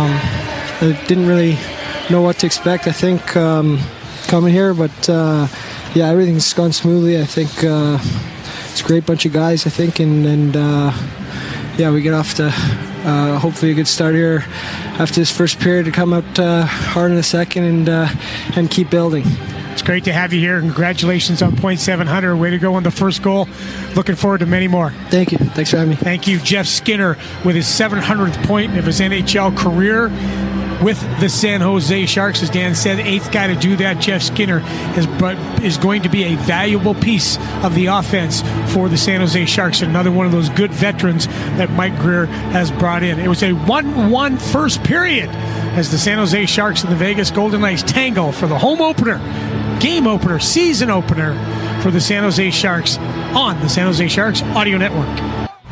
I didn't really know what to expect, I think, coming here, but yeah, everything's gone smoothly. I think it's a great bunch of guys, I think, and yeah, we get off to hopefully a good start here after this first period to come out hard in the second and keep building. It's great to have you here. Congratulations on .700. Way to go on the first goal. Looking forward to many more. Thank you. Thanks for having me. Thank you, Jeff Skinner, with his 700th point of his NHL career with the San Jose Sharks. As Dan said, 8th guy to do that. Jeff Skinner is going to be a valuable piece of the offense for the San Jose Sharks. Another one of those good veterans that Mike Grier has brought in. It was a 1-1 first period as the San Jose Sharks and the Vegas Golden Knights tangle for the home opener, game opener, season opener for the San Jose Sharks on the San Jose Sharks Audio Network.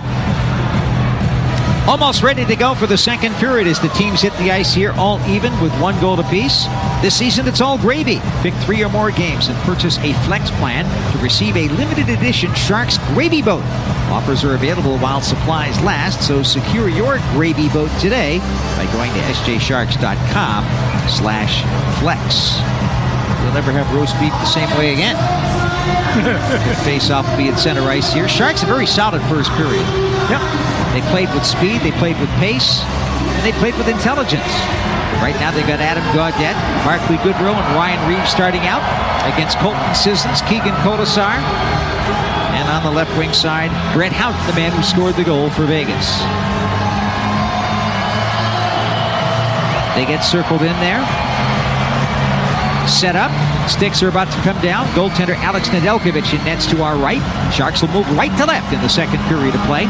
Almost ready to go for the second period as the teams hit the ice here, all even with 1 goal apiece. This season, it's all gravy. Pick 3 or more games and purchase a flex plan to receive a limited edition Sharks Gravy Boat. Offers are available while supplies last, so secure your Gravy Boat today by going to sjsharks.com/flex. You'll never have roast beef the same way again. Good face-off will be at center ice here. Sharks a very solid first period. Yep. They played with speed. They played with pace. and they played with intelligence. Right now they've got Adam Gaudette, Barclay Goodrow, and Ryan Reeves starting out against Colton Sissons, Keegan Kolesar. And on the left wing side, Brett Houghton, the man who scored the goal for Vegas. They get circled in there. Set up. Sticks are about to come down. Goaltender Alex Nedeljkovic in nets to our right. Sharks will move right to left in the second period of play.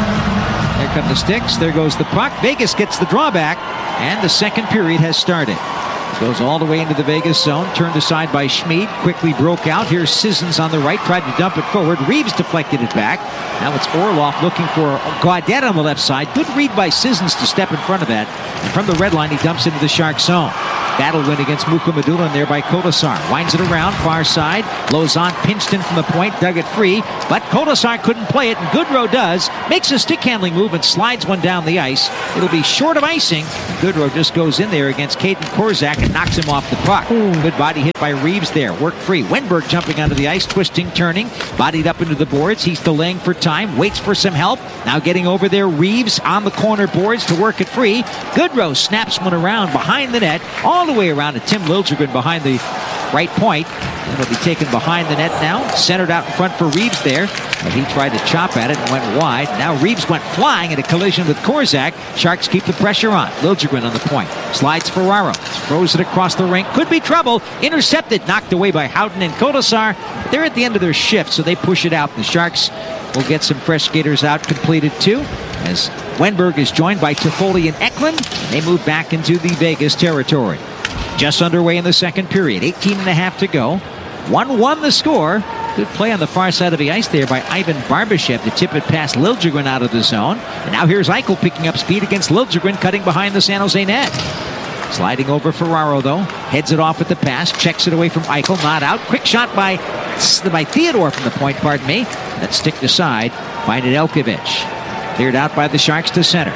There come the sticks. There goes the puck. Vegas gets the drawback, and the second period has started. Goes all the way into the Vegas zone. Turned aside by Schmid. Quickly broke out. Here's Sissons on the right. Tried to dump it forward. Reeves deflected it back. Now it's Orlov looking for Gaudette on the left side. Good read by Sissons to step in front of that. And from the red line, he dumps into the Shark zone. Battle win against Mukhamadullin there by Kolesar. Winds it around, far side. Lauzon pinched in from the point, dug it free. But Kolesar couldn't play it, and Goodrow does. Makes a stick handling move and slides one down the ice. It'll be short of icing. Goodrow just goes in there against Caden Korzak and knocks him off the puck. Good body hit by Reeves there. Work free. Wenberg jumping onto the ice, twisting, turning. Bodied up into the boards. He's delaying for time. Waits for some help. Now getting over there. Reeves on the corner boards to work it free. Goodrow snaps one around behind the net. All the way around to Tim Liljegren behind the right point. It'll be taken behind the net now. Centered out in front for Reeves there. But he tried to chop at it and went wide. Now Reeves went flying in a collision with Korzak. Sharks keep the pressure on. Liljegren on the point. Slides Ferraro. Throws it across the rink. Could be trouble. Intercepted. Knocked away by Houghton and Kolesar. They're at the end of their shift, so they push it out. The Sharks will get some fresh skaters out completed too, as Wenberg is joined by Toffoli and Eklund. They move back into the Vegas territory. Just underway in the second period. 18.5 to go. 1-1 the score. Good play on the far side of the ice there by Ivan Barbashev to tip it past Liljegren out of the zone. And now here's Eichel picking up speed against Liljegren, cutting behind the San Jose net. Sliding over Ferraro, though. Heads it off at the pass. Checks it away from Eichel. Not out. Quick shot by Theodore from the point, pardon me. That's sticked aside by Nedeljkovic. Cleared out by the Sharks to center.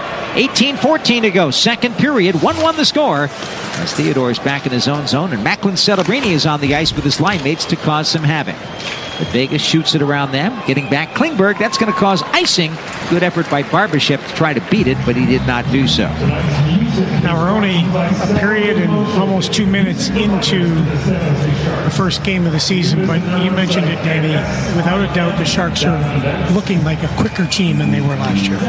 18-14 to go. Second period. 1-1 the score. As Theodore is back in his own zone, and Macklin Celebrini is on the ice with his line mates to cause some havoc. But Vegas shoots it around them. Getting back Klingberg. That's going to cause icing. Good effort by Barbashev to try to beat it, but he did not do so. Now we're only a period and almost 2 minutes into the first game of the season, but you mentioned it, Danny. Without a doubt, the Sharks are looking like a quicker team than they were last year.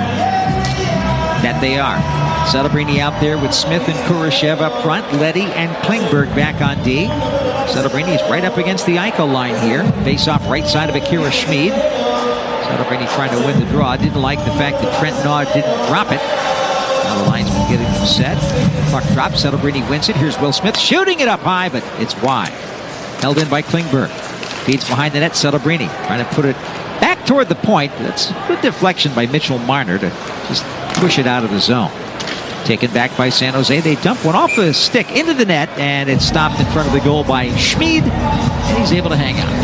That they are. Celebrini out there with Smith and Kurashev up front. Leddy and Klingberg back on D. Celebrini is right up against the Eichel line here. Face off right side of Akira Schmid. Celebrini trying to win the draw. Didn't like the fact that Trent Nod didn't drop it. Now the linesman getting them set. Puck drops. Celebrini wins it. Here's Will Smith shooting it up high, but it's wide. Held in by Klingberg. Feeds behind the net. Celebrini trying to put it back toward the point. That's a good deflection by Mitchell Marner to just push it out of the zone. Taken back by San Jose. They dump one off the stick into the net, and it's stopped in front of the goal by Schmid, and he's able to hang out.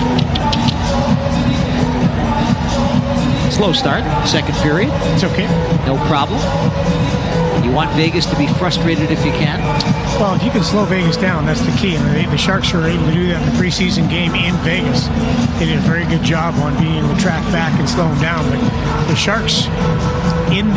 Slow start, second period. It's okay. No problem. You want Vegas to be frustrated if you can. Well, if you can slow Vegas down, that's the key. And the Sharks were able to do that in the preseason game in Vegas. They did a very good job on being able to track back and slow them down. But the Sharks, in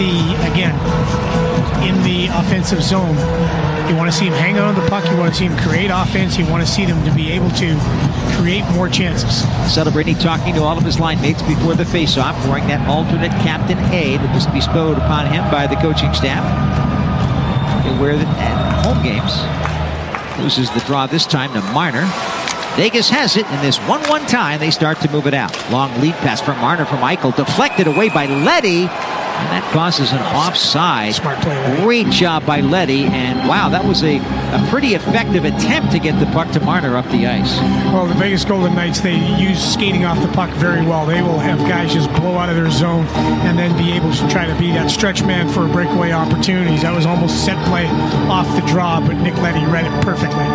the offensive zone, you want to see them hang on the puck. You want to see them create offense. You want to see them to be able to create more chances. Celebrini talking to all of his line mates before the face-off, wearing that alternate Captain A that was bestowed upon him by the coaching staff. He'll wear it at home games. Loses the draw this time to Marner. Vegas has it in this 1-1 tie. They start to move it out. Long lead pass from Marner from Eichel. Deflected away by Leddy. And that causes an offside. Smart play. Great job by Leddy. And wow, that was a pretty effective attempt to get the puck to Marner up the ice. Well, the Vegas Golden Knights, they use skating off the puck very well. They will have guys just blow out of their zone and then be able to try to be that stretch man for breakaway opportunities. That was almost set play off the draw, but Nick Leddy read it perfectly.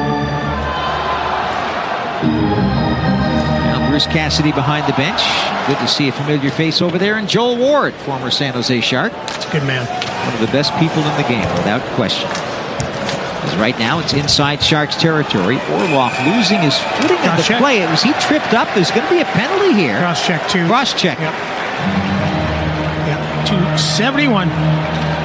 Now Bruce Cassidy behind the bench. Good to see a familiar face over there. And Joel Ward, former San Jose Shark. It's a good man. One of the best people in the game, without question. Because right now it's inside Sharks territory. Orlov losing his footing in the play. Was he tripped up? There's going to be a penalty here. Cross-check, too. Cross-check. Yep. 271.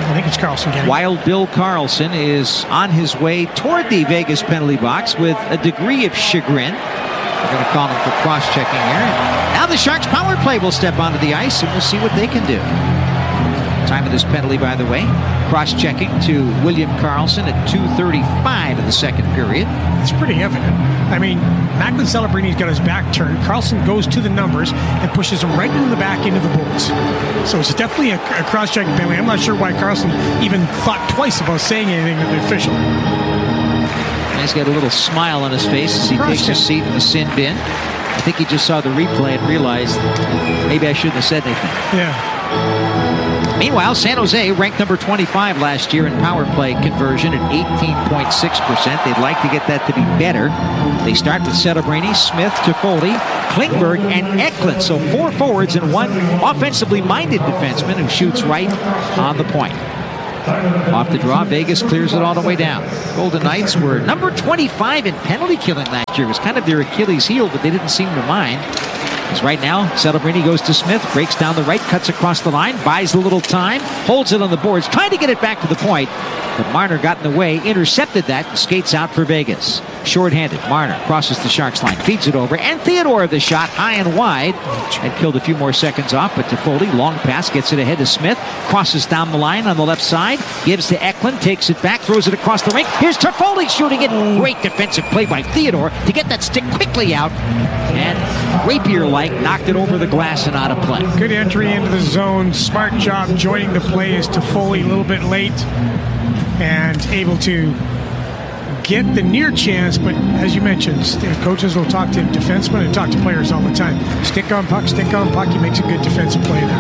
I think it's Carlson getting it. Wild Bill Carlson is on his way toward the Vegas penalty box with a degree of chagrin. We're going to call him for cross-checking here. Now the Sharks power play will step onto the ice, and we'll see what they can do. Time of this penalty, by the way, cross-checking to William Carlson at 2:35 in the second period. It's pretty evident. I mean, Macklin Celebrini's got his back turned. Carlson goes to the numbers and pushes him right into the back into the boards. So it's definitely a cross-checking penalty. I'm not sure why Carlson even thought twice about saying anything to the official. He's got a little smile on his face as he takes his seat in the sin bin. I think he just saw the replay and realized maybe I shouldn't have said anything. Yeah. Meanwhile, San Jose ranked number 25 last year in power play conversion at 18.6%. They'd like to get that to be better. They start with Celebrini, Smith, Toffoli, Klingberg, and Eklund. So 4 forwards and 1 offensively minded defenseman who shoots right on the point. Off the draw, Vegas clears it all the way down. Golden Knights were number 25 in penalty killing last year. It was kind of their Achilles heel, but they didn't seem to mind. As right now, Celebrini goes to Smith, breaks down the right, cuts across the line, buys a little time, holds it on the boards, trying to get it back to the point. But Marner got in the way, intercepted that, and skates out for Vegas. Short-handed, Marner crosses the Sharks line, feeds it over, and Theodore the shot high and wide, and killed a few more seconds off. But Toffoli, long pass, gets it ahead to Smith, crosses down the line on the left side, gives to Eklund, takes it back, throws it across the rink. Here's Toffoli shooting it. Great defensive play by Theodore to get that stick quickly out, and rapier-like knocked it over the glass and out of play. Good entry into the zone. Smart job joining the play as Toffoli a little bit late and able to get the near chance, but as you mentioned, coaches will talk to defensemen and talk to players all the time. Stick on puck, he makes a good defensive play there.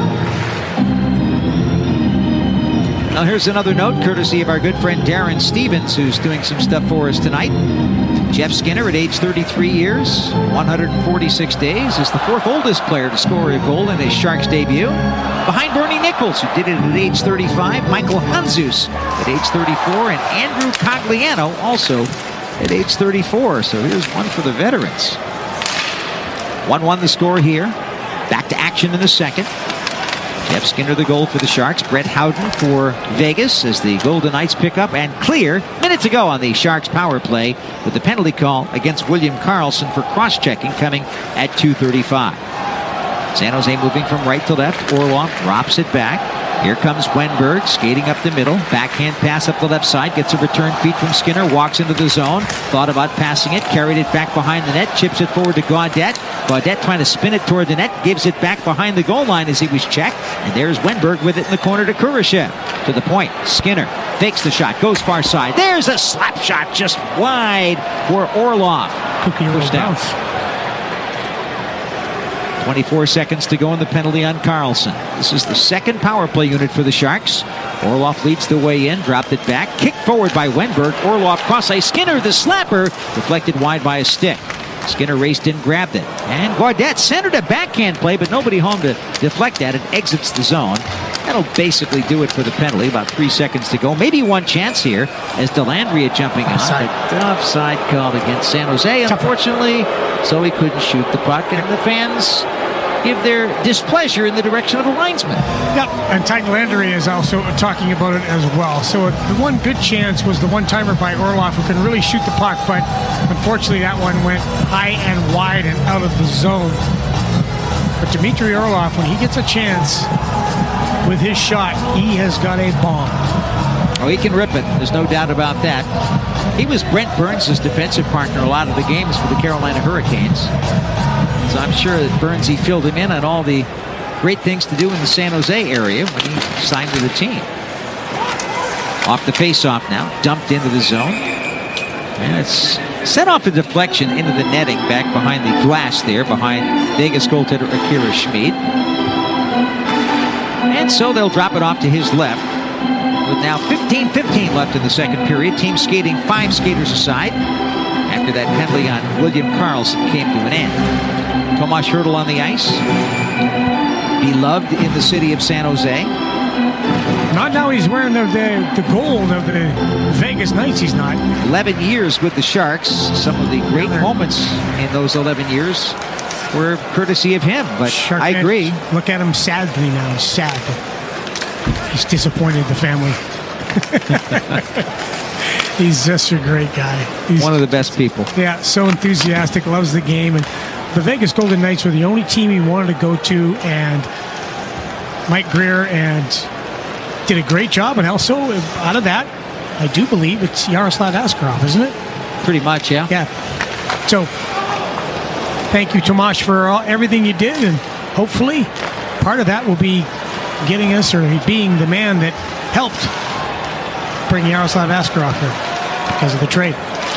Now here's another note, courtesy of our good friend Darren Stevens, who's doing some stuff for us tonight. Jeff Skinner, at age 33 years, 146 days, is the 4th oldest player to score a goal in his Sharks debut. Behind Bernie Nichols, who did it at age 35, Michael Handzus at age 34, and Andrew Cogliano also at age 34. So here's one for the veterans. 1-1 the score here. Back to action in the second. Jeff Skinner the goal for the Sharks. Brett Howden for Vegas as the Golden Knights pick up and clear. Minutes ago on the Sharks power play with the penalty call against William Carlson for cross-checking coming at 2:35. San Jose moving from right to left. Orlov drops it back. Here comes Wenberg skating up the middle. Backhand pass up the left side. Gets a return feed from Skinner. Walks into the zone. Thought about passing it. Carried it back behind the net. Chips it forward to Gaudette. Gaudette trying to spin it toward the net. Gives it back behind the goal line as he was checked. And there's Wenberg with it in the corner to Kurashev. To the point. Skinner fakes the shot. Goes far side. There's a slap shot just wide for Orlov. Pushed out. 24 seconds to go in the penalty on Carlson. This is the second power play unit for the Sharks. Orlov leads the way in, dropped it back, kicked forward by Wenberg. Orlov cross ice. Skinner, the slapper, deflected wide by a stick. Skinner raced in, grabbed it. And Gaudette centered a backhand play, but nobody home to deflect that. It exits the zone. That'll basically do it for the penalty. About 3 seconds to go. Maybe one chance here as Dellandrea jumping on. Offside called against San Jose, unfortunately. So he couldn't shoot the puck, and the fans give their displeasure in the direction of the linesman. Yep, and Ty Dellandrea is also talking about it as well. So the one good chance was the one-timer by Orlov, who can really shoot the puck, but unfortunately that one went high and wide and out of the zone. But Dmitry Orlov, when he gets a chance with his shot, he has got a bomb. Oh, he can rip it. There's no doubt about that. He was Brent Burns' defensive partner a lot of the games for the Carolina Hurricanes. So I'm sure that Burnsy filled him in on all the great things to do in the San Jose area when he signed to the team. Off the face-off now, dumped into the zone. And it's set off a deflection into the netting back behind the glass there, behind Vegas goaltender Akira Schmid. And so they'll drop it off to his left. With now 15-15 left in the second period. Team skating 5 skaters aside after that penalty on William Carlson came to an end. Tomas Hertl on the ice. Beloved in the city of San Jose. Not now he's wearing the gold of the Vegas Knights, he's not. 11 years with the Sharks. Some of the great moments in those 11 years were courtesy of him, but I agree. Look at him sadly now, sad. He's disappointed the family. He's just a great guy. He's one of the best people. Yeah, so enthusiastic, loves the game. And the Vegas Golden Knights were the only team he wanted to go to, and Mike Greer did a great job. And also, out of that, I do believe it's Yaroslav Askarov, isn't it? Pretty much, yeah. Yeah. So, thank you, Tomas, for everything you did, and hopefully part of that will be getting us, or being the man that helped bring Yaroslav Askarov here because of the trade.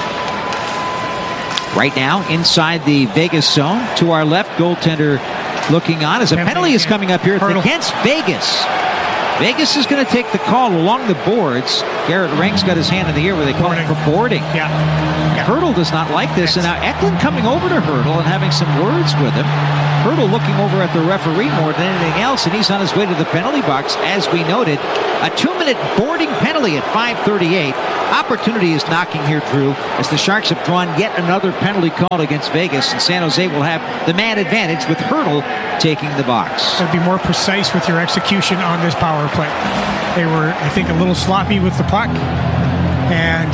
Right now, inside the Vegas zone, to our left, goaltender looking on as a penalty is coming up here. It's against Vegas. Vegas is going to take the call along the boards. Garrett Rank's got his hand in the air where they call it for boarding. Yeah. Hurdle does not like this, and now Eklund coming over to Hurdle and having some words with him. Hurdle looking over at the referee more than anything else, and he's on his way to the penalty box. As we noted, a 2-minute boarding penalty at 5:38. Opportunity is knocking here, Drew, as the Sharks have drawn yet another penalty call against Vegas, and San Jose will have the man advantage with Hurdle taking the box. So be more precise with your execution on this power play. They were, I think, a little sloppy with the puck, and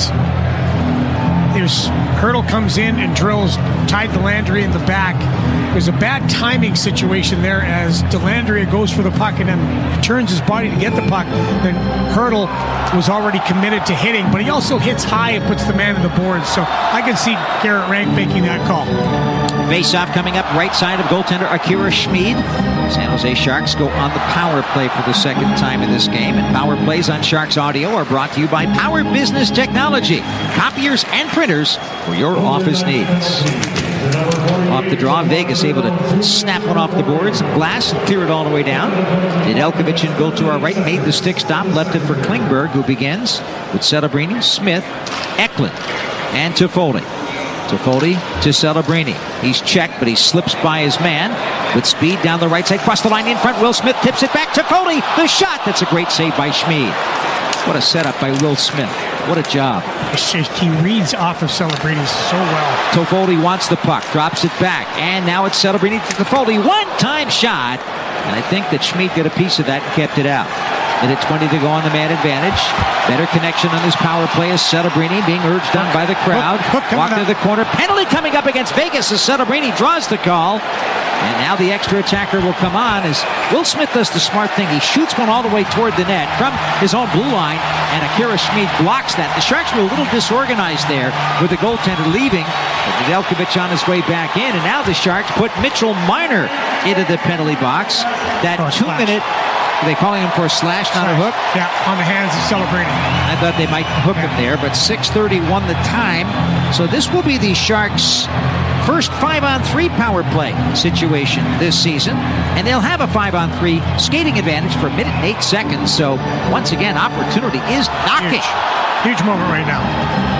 Hurdle comes in and drills Ty Dellandrea in the back. There's a bad timing situation there as Dellandrea goes for the puck and then turns his body to get the puck. Then Hurdle was already committed to hitting, but he also hits high and puts the man in the boards. So I can see Garrett Rank making that call. Face-off coming up right side of goaltender Akira Schmid. San Jose Sharks go on the power play for the second time in this game. And power plays on Sharks Audio are brought to you by Power Business Technology. Copiers and printers for your office needs. Off the draw, Vegas able to snap one off the boards and glass and clear it all the way down. Nedeljkovic in goal to our right, made the stick stop, left it for Klingberg, who begins with Celebrini, Smith, Eklund, and Toffoli. Toffoli to Celebrini. He's checked, but he slips by his man with speed down the right side. Cross the line in front. Will Smith tips it back to Toffoli. The shot. That's a great save by Schmid. What a setup by Will Smith. What a job. He reads off of Celebrini so well. Toffoli wants the puck, drops it back, and now it's Celebrini to Toffoli. One-time shot, and I think that Schmid got a piece of that and kept it out. Minute 20 to go on the man advantage. Better connection on this power play as Celebrini being urged on by the crowd. Walk to the corner. Penalty coming up against Vegas as Celebrini draws the call. And now the extra attacker will come on as Will Smith does the smart thing. He shoots one all the way toward the net from his own blue line, and Akira Schmid blocks that. The Sharks were a little disorganized there with the goaltender leaving. Nedeljkovic on his way back in, and now the Sharks put Mitchell Marner into the penalty box. That 2-minute... Are they calling him for a slash, not a hook? Yeah, on the hands of Celebrini. I thought they might hook him there, but 6:31 the time. So this will be the Sharks' first 5-on-3 power play situation this season. And they'll have a 5-on-3 skating advantage for a minute and 8 seconds. So once again, opportunity is knocking. Huge moment right now.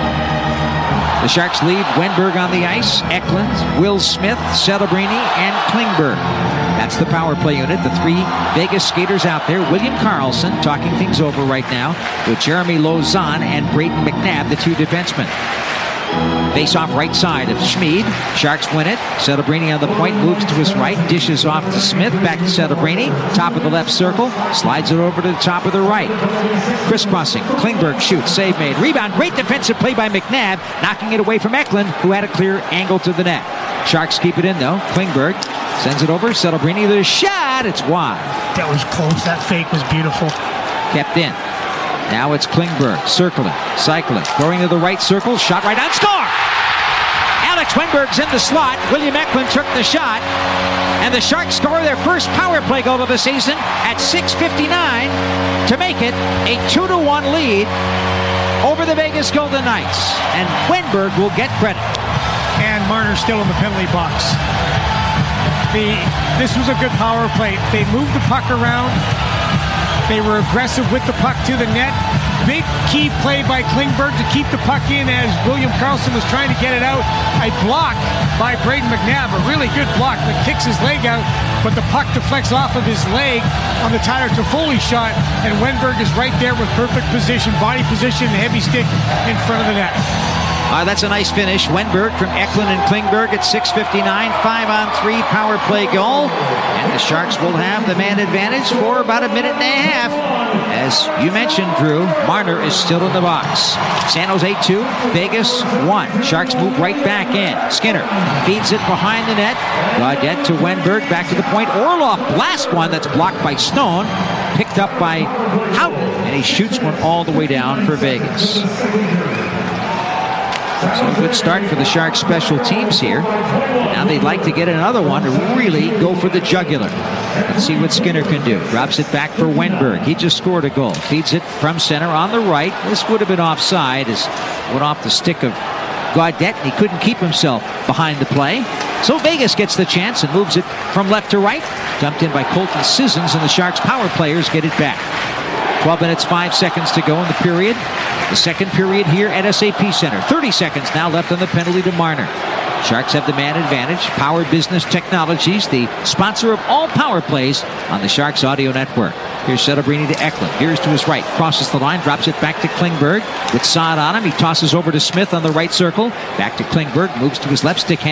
The Sharks lead Wenberg on the ice, Eklund, Will Smith, Celebrini, and Klingberg. That's the power play unit. The three Vegas skaters out there. William Karlsson talking things over right now with Jeremy Lauzon and Brayden McNabb, the two defensemen. Face off right side of Schmid. Sharks win it. Celebrini on the point, moves to his right, dishes off to Smith, back to Celebrini. Top of the left circle, slides it over to the top of the right. Crisscrossing, Klingberg shoots, save made. Rebound, great defensive play by McNabb, knocking it away from Eklund, who had a clear angle to the net. Sharks keep it in though. Klingberg sends it over. Celebrini, the shot, it's wide. That was close. That fake was beautiful. Kept in. Now it's Klingberg, circling, cycling, going to the right circle, shot right on, score! Alex Wenberg's in the slot, William Eklund took the shot, and the Sharks score their first power play goal of the season at 6:59 to make it a 2-1 lead over the Vegas Golden Knights. And Wenberg will get credit. And Marner's still in the penalty box. This was a good power play. They moved the puck around. They were aggressive with the puck to the net. Big key play by Klingberg to keep the puck in as William Karlsson was trying to get it out. A block by Brayden McNabb, a really good block that kicks his leg out, but the puck deflects off of his leg on the Tyler Toffoli shot, and Wenberg is right there with perfect position, body position, and heavy stick in front of the net. That's a nice finish. Wenberg from Eklund and Klingberg at 6:59. 5-on-3 power play goal. And the Sharks will have the man advantage for about a minute and a half As you mentioned, Drew, Marner is still in the box. San Jose 2, Vegas 1. Sharks move right back in. Skinner feeds it behind the net. Gaudette to Wenberg, back to the point. Orlov blasts one that's blocked by Stone. Picked up by Houghton, and he shoots one all the way down for Vegas. So a good start for the Sharks special teams here. Now they'd like to get another one to really go for the jugular. Let's see what Skinner can do. Drops it back for Wenberg. He just scored a goal. Feeds it from center on the right. This would have been offside as it went off the stick of Gaudette, and he couldn't keep himself behind the play. So Vegas gets the chance and moves it from left to right. Dumped in by Colton Sissons, and the Sharks power players get it back. 12 minutes, 5 seconds to go in the period. The second period here at SAP Center. 30 seconds now left on the penalty to Marner. Sharks have the man advantage. Power Business Technologies, the sponsor of all power plays on the Sharks Audio Network. Here's Celebrini to Eklund. Here's to his right. Crosses the line. Drops it back to Klingberg. With Saad on him. He tosses over to Smith on the right circle. Back to Klingberg. Moves to his left stick.